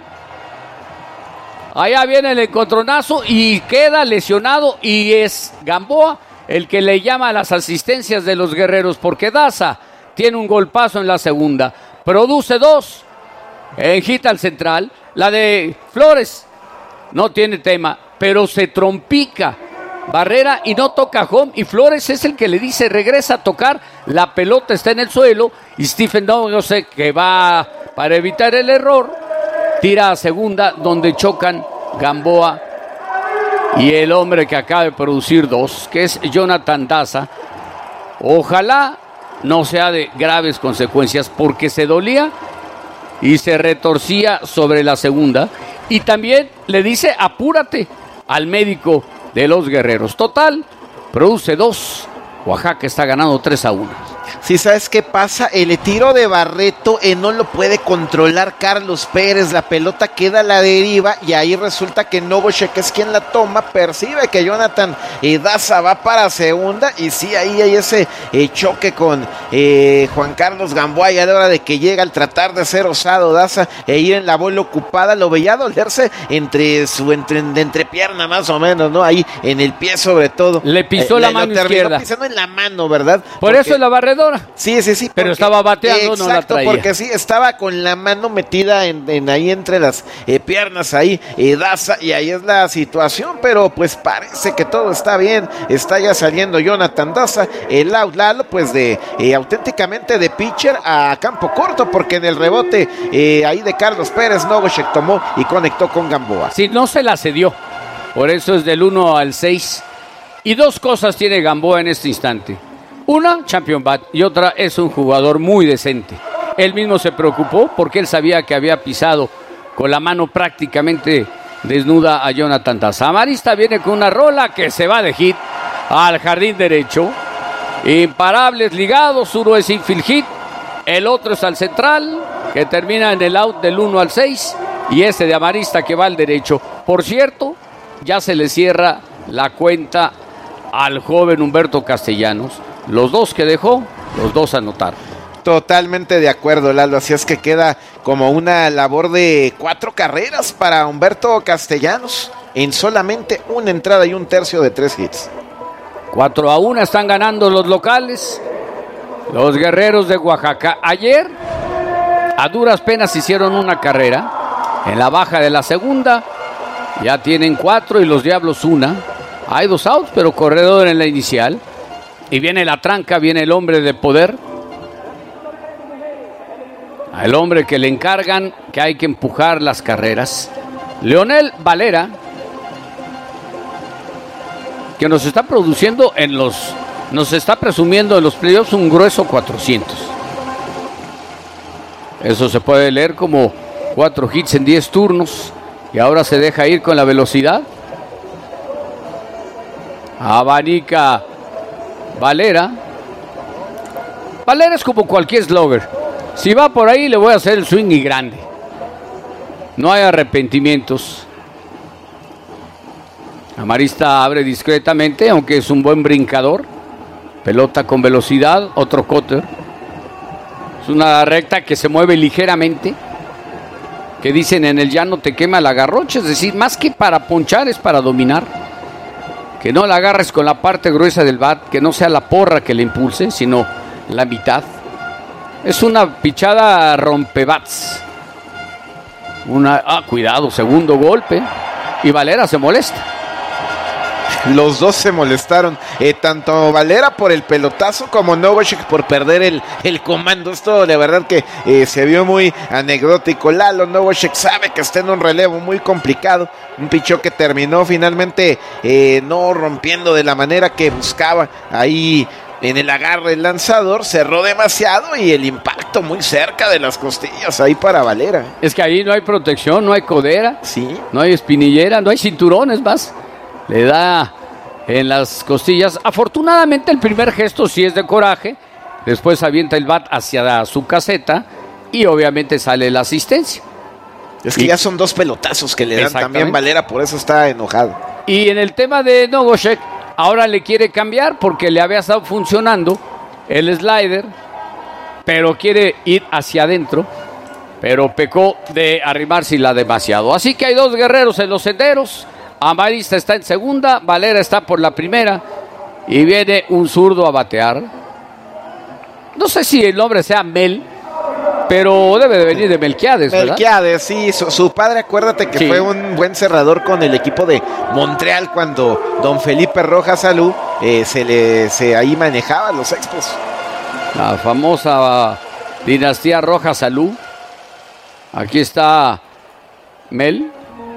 S1: Allá viene el encontronazo y queda lesionado y es Gamboa el que le llama a las asistencias de los guerreros porque Daza tiene un golpazo en la segunda. Produce dos en hit al central. La de Flores no tiene tema, pero se trompica Barrera y no toca home y Flores es el que le dice regresa a tocar, la pelota está en el suelo y Stephen no, yo sé que va para evitar el error, tira a segunda donde chocan Gamboa y el hombre que acaba de producir dos, que es Jonathan Daza. Ojalá no sea de graves consecuencias porque se dolía y se retorcía sobre la segunda y también le dice apúrate al médico de los guerreros. Total, produce dos. Oaxaca está ganando tres a uno.
S2: Si sabes qué pasa, el tiro de Barreto eh, no lo puede controlar Carlos Pérez, la pelota queda a la deriva y ahí resulta que Novosek es quien la toma, percibe que Jonathan eh, Daza va para segunda y sí, ahí hay ese eh, choque con eh, Juan Carlos Gamboa ya de hora de que llega al tratar de ser osado Daza e ir en la bola ocupada, lo veía dolerse entre su entre, de entrepierna más o menos, ¿no? Ahí en el pie sobre todo.
S1: Le pisó eh, la le, mano izquierda.
S2: Pisando en la mano, ¿verdad?
S1: Por Porque, eso es la barredora.
S2: Sí, sí, sí.
S1: Pero porque, estaba bateando,
S2: exacto,
S1: no la traía.
S2: Porque sí, estaba con la mano metida en, en ahí entre las eh, piernas, ahí, eh, Daza, y ahí es la situación, pero pues parece que todo está bien. Está ya saliendo Jonathan Daza, el out, Lalo, pues de eh, auténticamente de pitcher a campo corto, porque en el rebote eh, ahí de Carlos Pérez, Novosek tomó y conectó con Gamboa.
S1: Sí, no se la cedió. Por eso es del uno al seis. Y dos cosas tiene Gamboa en este instante. Una, champion bat, y otra es un jugador muy decente. Él mismo se preocupó porque él sabía que había pisado con la mano prácticamente desnuda a Jonathan Daza. Amarista viene con una rola que se va de hit al jardín derecho. Imparables ligados, uno es infield hit, el otro es al central, que termina en el out del uno al seis, y ese de Amarista que va al derecho. Por cierto, ya se le cierra la cuenta al joven Humberto Castellanos. Los dos que dejó, los dos anotaron.
S2: Totalmente de acuerdo, Lalo. Así es que queda como una labor de cuatro carreras para Humberto Castellanos en solamente una entrada y un tercio de tres hits.
S1: Cuatro a una están ganando los locales, los guerreros de Oaxaca. Ayer A duras penas hicieron una carrera. En la baja de la segunda ya tienen cuatro y los Diablos una. Hay dos outs, pero corredor en la inicial. Y viene la tranca, viene el hombre de poder. El hombre que le encargan que hay que empujar las carreras. Leonel Valera, que nos está produciendo en los... Nos está presumiendo en los playoffs un grueso cuatrocientos. Eso se puede leer como cuatro hits en diez turnos. Y ahora se deja ir con la velocidad. Abanica Valera. Valera es como cualquier slugger. Si va por ahí le voy a hacer el swing y grande. No hay arrepentimientos. Amarista abre discretamente, aunque es un buen brincador. Pelota con velocidad, otro cutter. Es una recta que se mueve ligeramente. Que dicen en el llano te quema la garrocha. Es decir, más que para ponchar es para dominar. Que no la agarres con la parte gruesa del bat. Que no sea la porra que le impulse, sino la mitad. Es una pichada rompebats. Una, ah, cuidado, segundo golpe. Y Valera se molesta.
S2: Los dos se molestaron, eh, tanto Valera por el pelotazo como Novosek por perder el, el comando. Esto de verdad que eh, se vio muy anecdótico. Lalo Novosek sabe que está en un relevo muy complicado, un pichó que terminó finalmente eh, no rompiendo de la manera que buscaba. Ahí en el agarre el lanzador cerró demasiado y el impacto muy cerca de las costillas ahí para Valera.
S1: Es que ahí no hay protección, no hay codera,
S2: sí,
S1: no hay espinillera, no hay cinturones más. Le da en las costillas. Afortunadamente el primer gesto sí es de coraje. Después avienta el bat hacia su caseta y obviamente sale la asistencia.
S2: Es que y, ya son dos pelotazos que le dan también Valera, por eso está enojado.
S1: Y en el tema de Novosek, ahora le quiere cambiar porque le había estado funcionando el slider, pero quiere ir hacia adentro, pero pecó de arrimársela demasiado. Así que hay dos guerreros en los senderos. Amarista está en segunda, Valera está por la primera y viene un zurdo a batear. No sé si el nombre sea Mel, pero debe de venir de Melquiades, ¿verdad?
S2: Melquiades, sí, su, su padre, acuérdate que sí. Fue un buen cerrador con el equipo de Montreal cuando don Felipe Rojas Salú eh, se le se ahí manejaba los Expos.
S1: La famosa dinastía Rojas Salú. Aquí está Mel.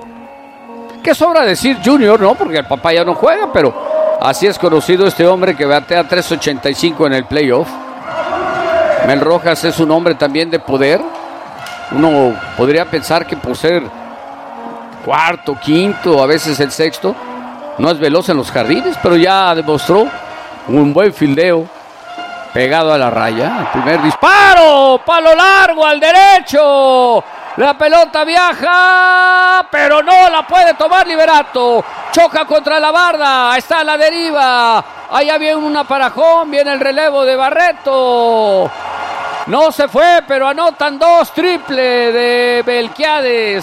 S1: Que sobra decir Junior, ¿no? Porque el papá ya no juega, pero así es conocido este hombre que batea tres ochenta y cinco en el playoff. Mel Rojas es un hombre también de poder. Uno podría pensar que por ser cuarto, quinto, a veces el sexto, no es veloz en los jardines, pero ya demostró un buen fildeo pegado a la raya. El primer disparo, palo largo al derecho. La pelota viaja, pero no la puede tomar Liberato. Choca contra la barda, está a la deriva. Allá viene un aparajón, viene el relevo de Barreto. No se fue, pero anotan dos, triple de Melquiades.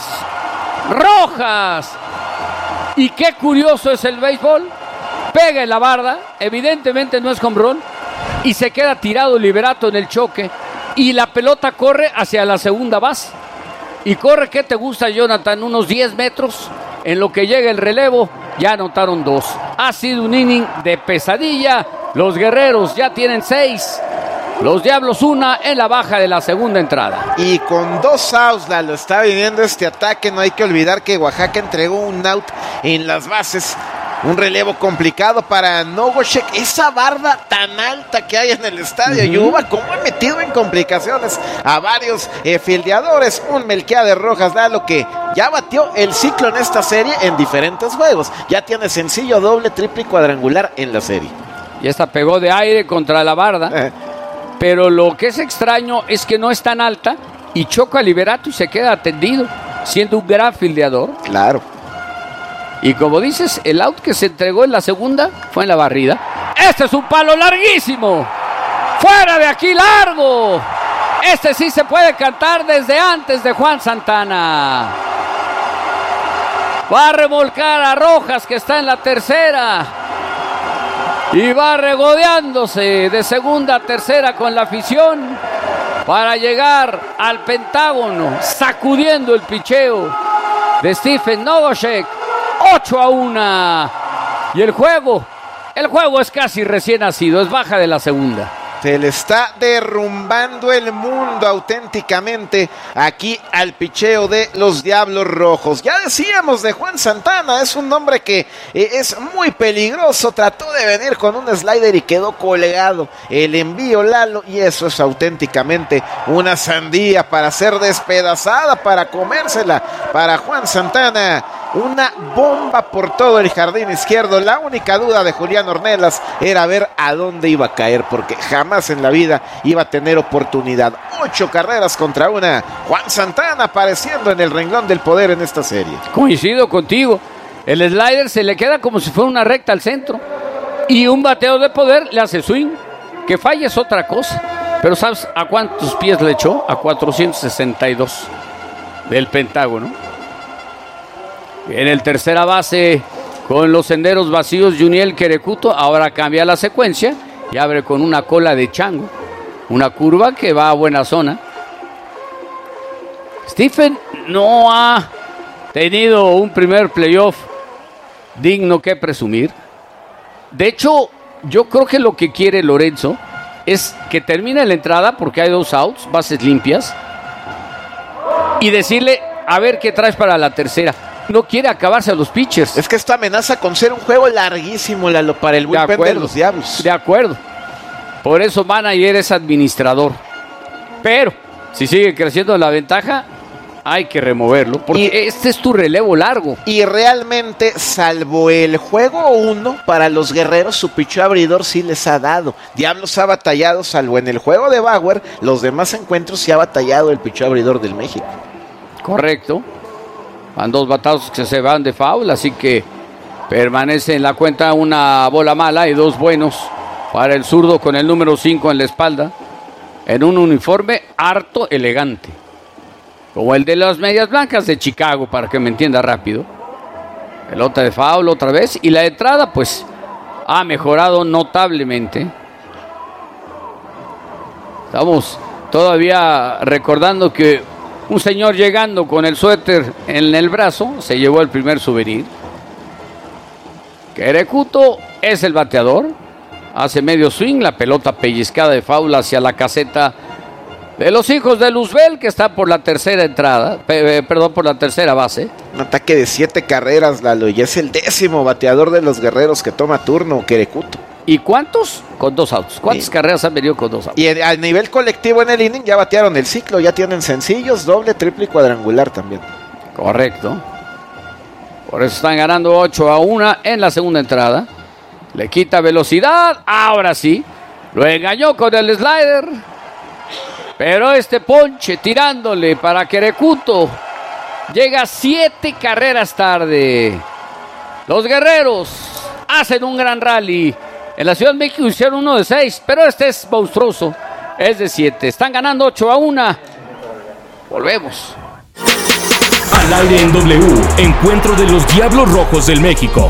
S1: Rojas. Y qué curioso es el béisbol. Pega en la barda, evidentemente no es home run. Y se queda tirado Liberato en el choque. Y la pelota corre hacia la segunda base. Y corre, ¿qué te gusta, Jonathan? Unos diez metros. En lo que llega el relevo, ya anotaron dos. Ha sido un inning de pesadilla. Los guerreros ya tienen seis. Los Diablos una en la baja de la segunda entrada.
S2: Y con dos outs, lo está viviendo este ataque. No hay que olvidar que Oaxaca entregó un out en las bases. Un relevo complicado para Novosek. Esa barda tan alta que hay en el estadio uh-huh. Yuba, como ha metido en complicaciones a varios eh, fildeadores. Un Melquiades Rojas Lalo que ya batió el ciclo en esta serie en diferentes juegos. Ya tiene sencillo, doble, triple y cuadrangular en la serie.
S1: Y esta pegó de aire contra la barda. Eh. Pero lo que es extraño es que no es tan alta y choca a Liberato y se queda atendido, siendo un gran fildeador.
S2: Claro.
S1: Y como dices, el out que se entregó en la segunda fue en la barrida. Este es un palo larguísimo. Fuera de aquí, largo. Este sí se puede cantar desde antes de Juan Santana. Va a remolcar a Rojas, que está en la tercera. Y va regodeándose de segunda a tercera con la afición. para llegar al Pentágono, sacudiendo el picheo de Stephen Nogosek. ocho a uno. Y el juego, el juego es casi recién nacido, es baja de la segunda.
S2: Se le está derrumbando el mundo auténticamente aquí al picheo de los Diablos Rojos. Ya decíamos de Juan Santana, es un hombre que eh, es muy peligroso. Trató de venir con un slider y quedó colgado el envío Lalo, y eso es auténticamente una sandía para ser despedazada, para comérsela para Juan Santana. Una bomba por todo el jardín izquierdo. La única duda de Julián Ornelas era ver a dónde iba a caer, porque jamás en la vida iba a tener oportunidad. Ocho carreras contra una. Juan Santana apareciendo en el renglón del poder en esta serie.
S1: Coincido contigo. El slider se le queda como si fuera una recta al centro. Y un bateo de poder le hace swing. Que falle es otra cosa. Pero ¿sabes a cuántos pies le echó? A cuatrocientos sesenta y dos del Pentágono. En el tercera base, con los senderos vacíos, Juniel Querecuto ahora cambia la secuencia y abre con una cola de chango, una curva que va a buena zona. Stephen no ha tenido un primer playoff digno que presumir. De hecho, yo creo que lo que quiere Lorenzo es que termine la entrada, porque hay dos outs, bases limpias, y decirle, a ver qué traes para la tercera. No quiere acabarse a los pitchers.
S2: Es que esto amenaza con ser un juego larguísimo, Lalo, para el bullpen de, de los Diablos.
S1: De acuerdo. Por eso manager es administrador. Pero si sigue creciendo la ventaja, hay que removerlo, porque y, este es tu relevo largo.
S2: Y realmente, salvo el juego uno, para los Guerreros su picheo abridor sí les ha dado. Diablos ha batallado, salvo en el juego de Bauer, los demás encuentros sí ha batallado el picheo abridor del México.
S1: Correcto. Van dos batados que se van de foul, así que permanece en la cuenta una bola mala y dos buenos para el zurdo con el número cinco en la espalda, en un uniforme harto elegante, como el de las Medias Blancas de Chicago, para que me entienda rápido. Pelota de foul otra vez, y la entrada pues ha mejorado notablemente. Estamos todavía recordando que un señor llegando con el suéter en el brazo se llevó el primer souvenir. Querecuto es el bateador. Hace medio swing, la pelota pellizcada de foul hacia la caseta de los hijos de Luzbel, que está por la tercera entrada, eh, perdón, por la tercera base.
S2: Un ataque de siete carreras, Lalo, y es el décimo bateador de los Guerreros que toma turno, Querecuto.
S1: ¿Y cuántos? Con dos outs. ¿Cuántas sí. carreras han venido con dos outs?
S2: Y a nivel colectivo en el inning ya batearon el ciclo, ya tienen sencillos, doble, triple y cuadrangular también.
S1: Correcto. Por eso están ganando ocho a uno en la segunda entrada. Le quita velocidad, ahora sí. Lo engañó con el slider. Pero este ponche tirándole para Querecuto llega siete carreras tarde. Los Guerreros hacen un gran rally. En la Ciudad de México hicieron uno de seis, pero este es monstruoso. Es de siete. Están ganando ocho a uno. Volvemos.
S3: Al aire en W, encuentro de los Diablos Rojos del México.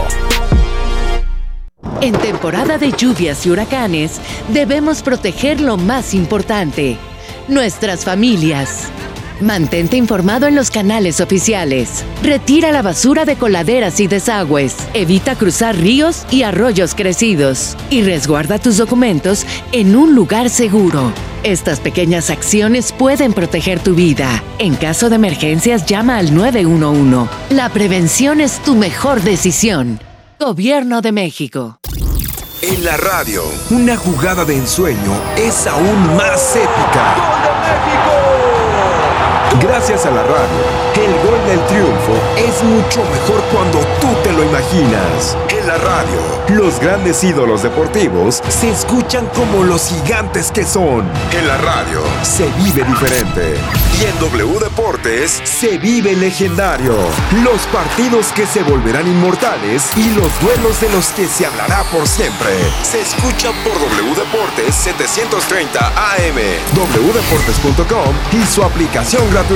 S4: En temporada de lluvias y huracanes, debemos proteger lo más importante: nuestras familias. Mantente informado en los canales oficiales. Retira la basura de coladeras y desagües. Evita cruzar ríos y arroyos crecidos. Y resguarda tus documentos en un lugar seguro. Estas pequeñas acciones pueden proteger tu vida. En caso de emergencias, llama al nueve uno uno. La prevención es tu mejor decisión. Gobierno de México.
S6: En la radio, una jugada de ensueño es aún más épica. ¡Gol de México! Gracias a la radio, el gol del triunfo es mucho mejor cuando tú te lo imaginas. En la radio, los grandes ídolos deportivos se escuchan como los gigantes que son. En la radio, se vive diferente. Y en W Deportes, se vive legendario. Los partidos que se volverán inmortales y los duelos de los que se hablará por siempre. Se escucha por W Deportes setecientos treinta A M, doble u deportes punto com y su aplicación gratuita.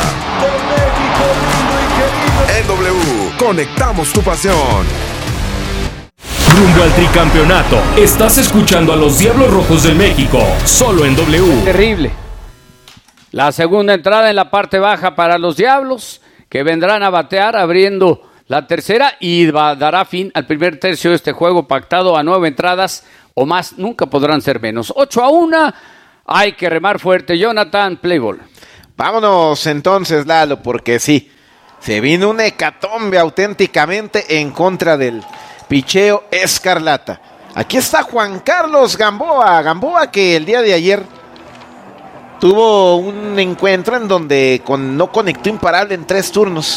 S6: En W, conectamos tu pasión.
S3: Rumbo al tricampeonato. Estás escuchando a los Diablos Rojos del México, solo en W.
S1: Terrible. La segunda entrada en la parte baja para los Diablos, que vendrán a batear abriendo la tercera y va, dará fin al primer tercio de este juego pactado a nueve entradas o más. Nunca podrán ser menos. ocho a uno. Hay que remar fuerte. Jonathan, play ball.
S2: Vámonos entonces, Lalo, porque sí, se vino un hecatombe auténticamente en contra del picheo escarlata. Aquí está Juan Carlos Gamboa. Gamboa que el día de ayer tuvo un encuentro en donde con, no conectó imparable en tres turnos.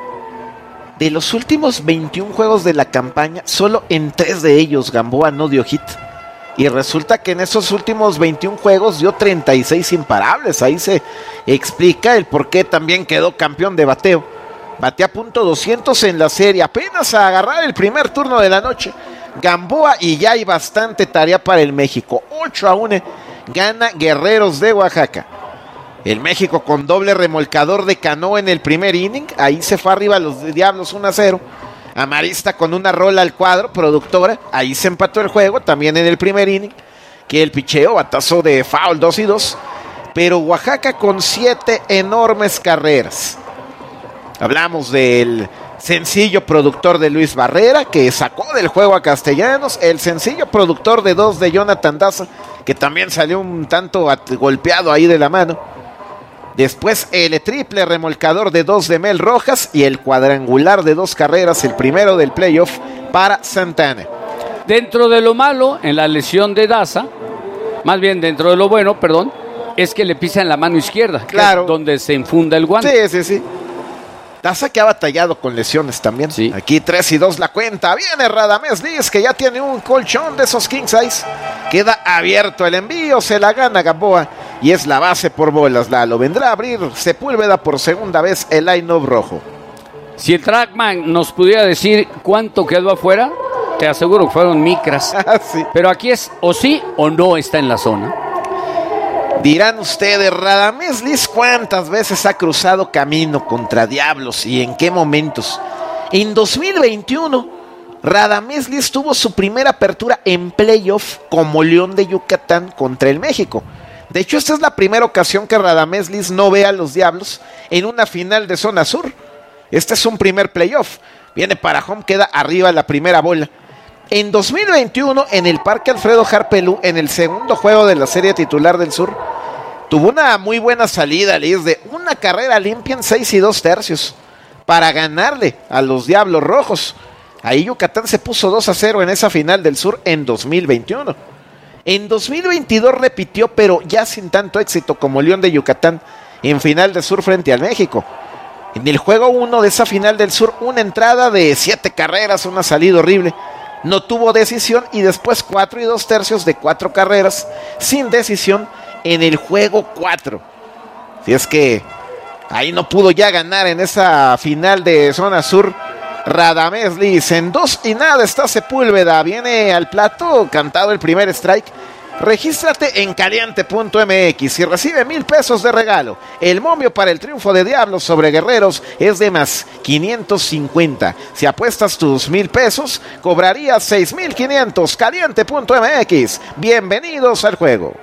S2: De los últimos veintiún juegos de la campaña, solo en tres de ellos Gamboa no dio hit. Y resulta que en esos últimos veintiún juegos dio treinta y seis imparables. Ahí se explica el por qué también quedó campeón de bateo. Batea punto doscientos en la serie, apenas a agarrar el primer turno de la noche. Gamboa y ya hay bastante tarea para el México. ocho a uno gana Guerreros de Oaxaca. El México con doble remolcador de Cano en el primer inning. Ahí se fue arriba los Diablos uno a cero. Amarista con una rola al cuadro, productora. Ahí se empató el juego también en el primer inning. Que el picheo, batazo de foul dos y dos. Pero Oaxaca con siete enormes carreras. Hablamos del sencillo productor de Luis Barrera, que sacó del juego a Castellanos. El sencillo productor de dos de Jonathan Daza, que también salió un tanto golpeado ahí de la mano. Después el triple remolcador de dos de Mel Rojas y el cuadrangular de dos carreras, el primero del playoff para Santana.
S1: Dentro de lo malo, en la lesión de Daza, más bien dentro de lo bueno, perdón, es que le pisan la mano izquierda,
S2: claro,
S1: que es donde se infunda el guante.
S2: Sí, sí, sí. Daza que ha batallado con lesiones también.
S1: Sí.
S2: Aquí tres y dos la cuenta. Viene Radamés Liz, que ya tiene un colchón de esos king size. Queda abierto el envío, se la gana Gamboa. Y es la base por bolas, Lalo. Vendrá a abrir Sepúlveda por segunda vez el line-up rojo.
S1: Si el Trackman nos pudiera decir cuánto quedó afuera, te aseguro que fueron micras.
S2: Sí.
S1: Pero aquí es o sí o no está en la zona.
S2: Dirán ustedes, Radamés Liz, ¿cuántas veces ha cruzado camino contra Diablos y en qué momentos? En dos mil veintiuno, Radamés Liz tuvo su primera apertura en playoff como León de Yucatán contra el México. De hecho, esta es la primera ocasión que Radamés Liz no ve a los Diablos en una final de zona sur. Este es un primer playoff. Viene para home, queda arriba la primera bola. En dos mil veintiuno, en el Parque Alfredo Harpelú, en el segundo juego de la serie titular del sur, tuvo una muy buena salida, Liz, de una carrera limpia en seis y dos tercios para ganarle a los Diablos Rojos. Ahí Yucatán se puso dos a cero en esa final del sur en dos mil veintiuno. En dos mil veintidós repitió, pero ya sin tanto éxito como León de Yucatán en final del sur frente al México. En el juego uno de esa final del sur, una entrada de siete carreras, una salida horrible. No tuvo decisión y después cuatro y dos tercios de cuatro carreras sin decisión en el juego cuatro. Si es que ahí no pudo ya ganar en esa final de zona sur Radamés Liz. En dos y nada está Sepúlveda. Viene al plato, cantado el primer strike. Regístrate en caliente punto m x y recibe mil pesos de regalo. El momio para el triunfo de Diablos sobre Guerreros es de más quinientos cincuenta. Si apuestas tus mil pesos, cobrarías seis mil quinientos. caliente punto m x. Bienvenidos al juego.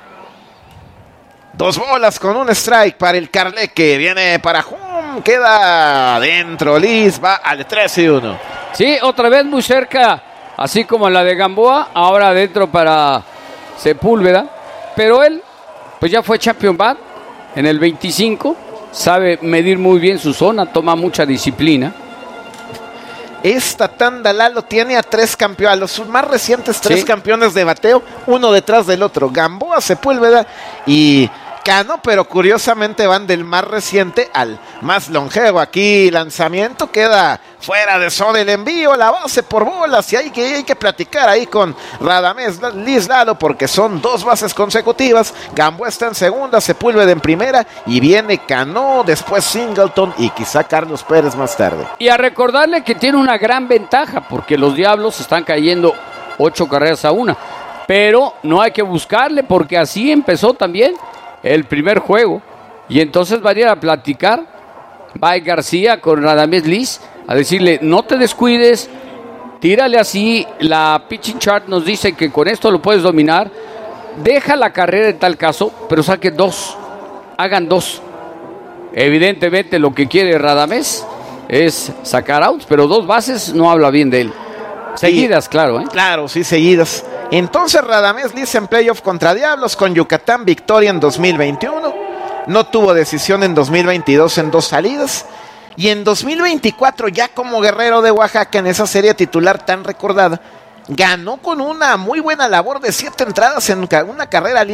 S2: Dos bolas con un strike para el Carleque. Viene para Hum. Queda adentro. Liz va al tres y uno.
S1: Sí, otra vez muy cerca. Así como la de Gamboa. Ahora adentro para Sepúlveda. Pero él, pues ya fue champion bat en el veinticinco. Sabe medir muy bien su zona. Toma mucha disciplina.
S2: Esta tanda, Lalo, tiene a tres campeones, a los más recientes tres
S1: sí.
S2: campeones de bateo, uno detrás del otro. Gamboa, Sepúlveda y Cano, pero curiosamente van del más reciente al más longevo. Aquí lanzamiento, queda fuera de zona el envío, la base por bolas, y hay que, hay que platicar ahí con Radamés Liz, Lalo, porque son dos bases consecutivas. Gamboa está en segunda, Sepúlveda en primera, y viene Cano, después Singleton y quizá Carlos Pérez más tarde.
S1: Y a recordarle que tiene una gran ventaja, porque los Diablos están cayendo ocho carreras a una, pero no hay que buscarle, porque así empezó también el primer juego, y entonces va a ir a platicar Bay García con Radamés Liz, a decirle, no te descuides, tírale así, la pitching chart nos dice que con esto lo puedes dominar, deja la carrera en tal caso, pero saque dos, hagan dos. Evidentemente lo que quiere Radamés es sacar outs, pero dos bases no habla bien de él. Seguidas, sí, claro, ¿eh?
S2: Claro, sí, seguidas. Entonces Radamés liza en playoff contra Diablos, con Yucatán victoria en dos mil veintiuno. No tuvo decisión en dos mil veintidós en dos salidas. Y en dos mil veinticuatro, ya como guerrero de Oaxaca en esa serie titular tan recordada, ganó con una muy buena labor de siete entradas en una carrera limpia.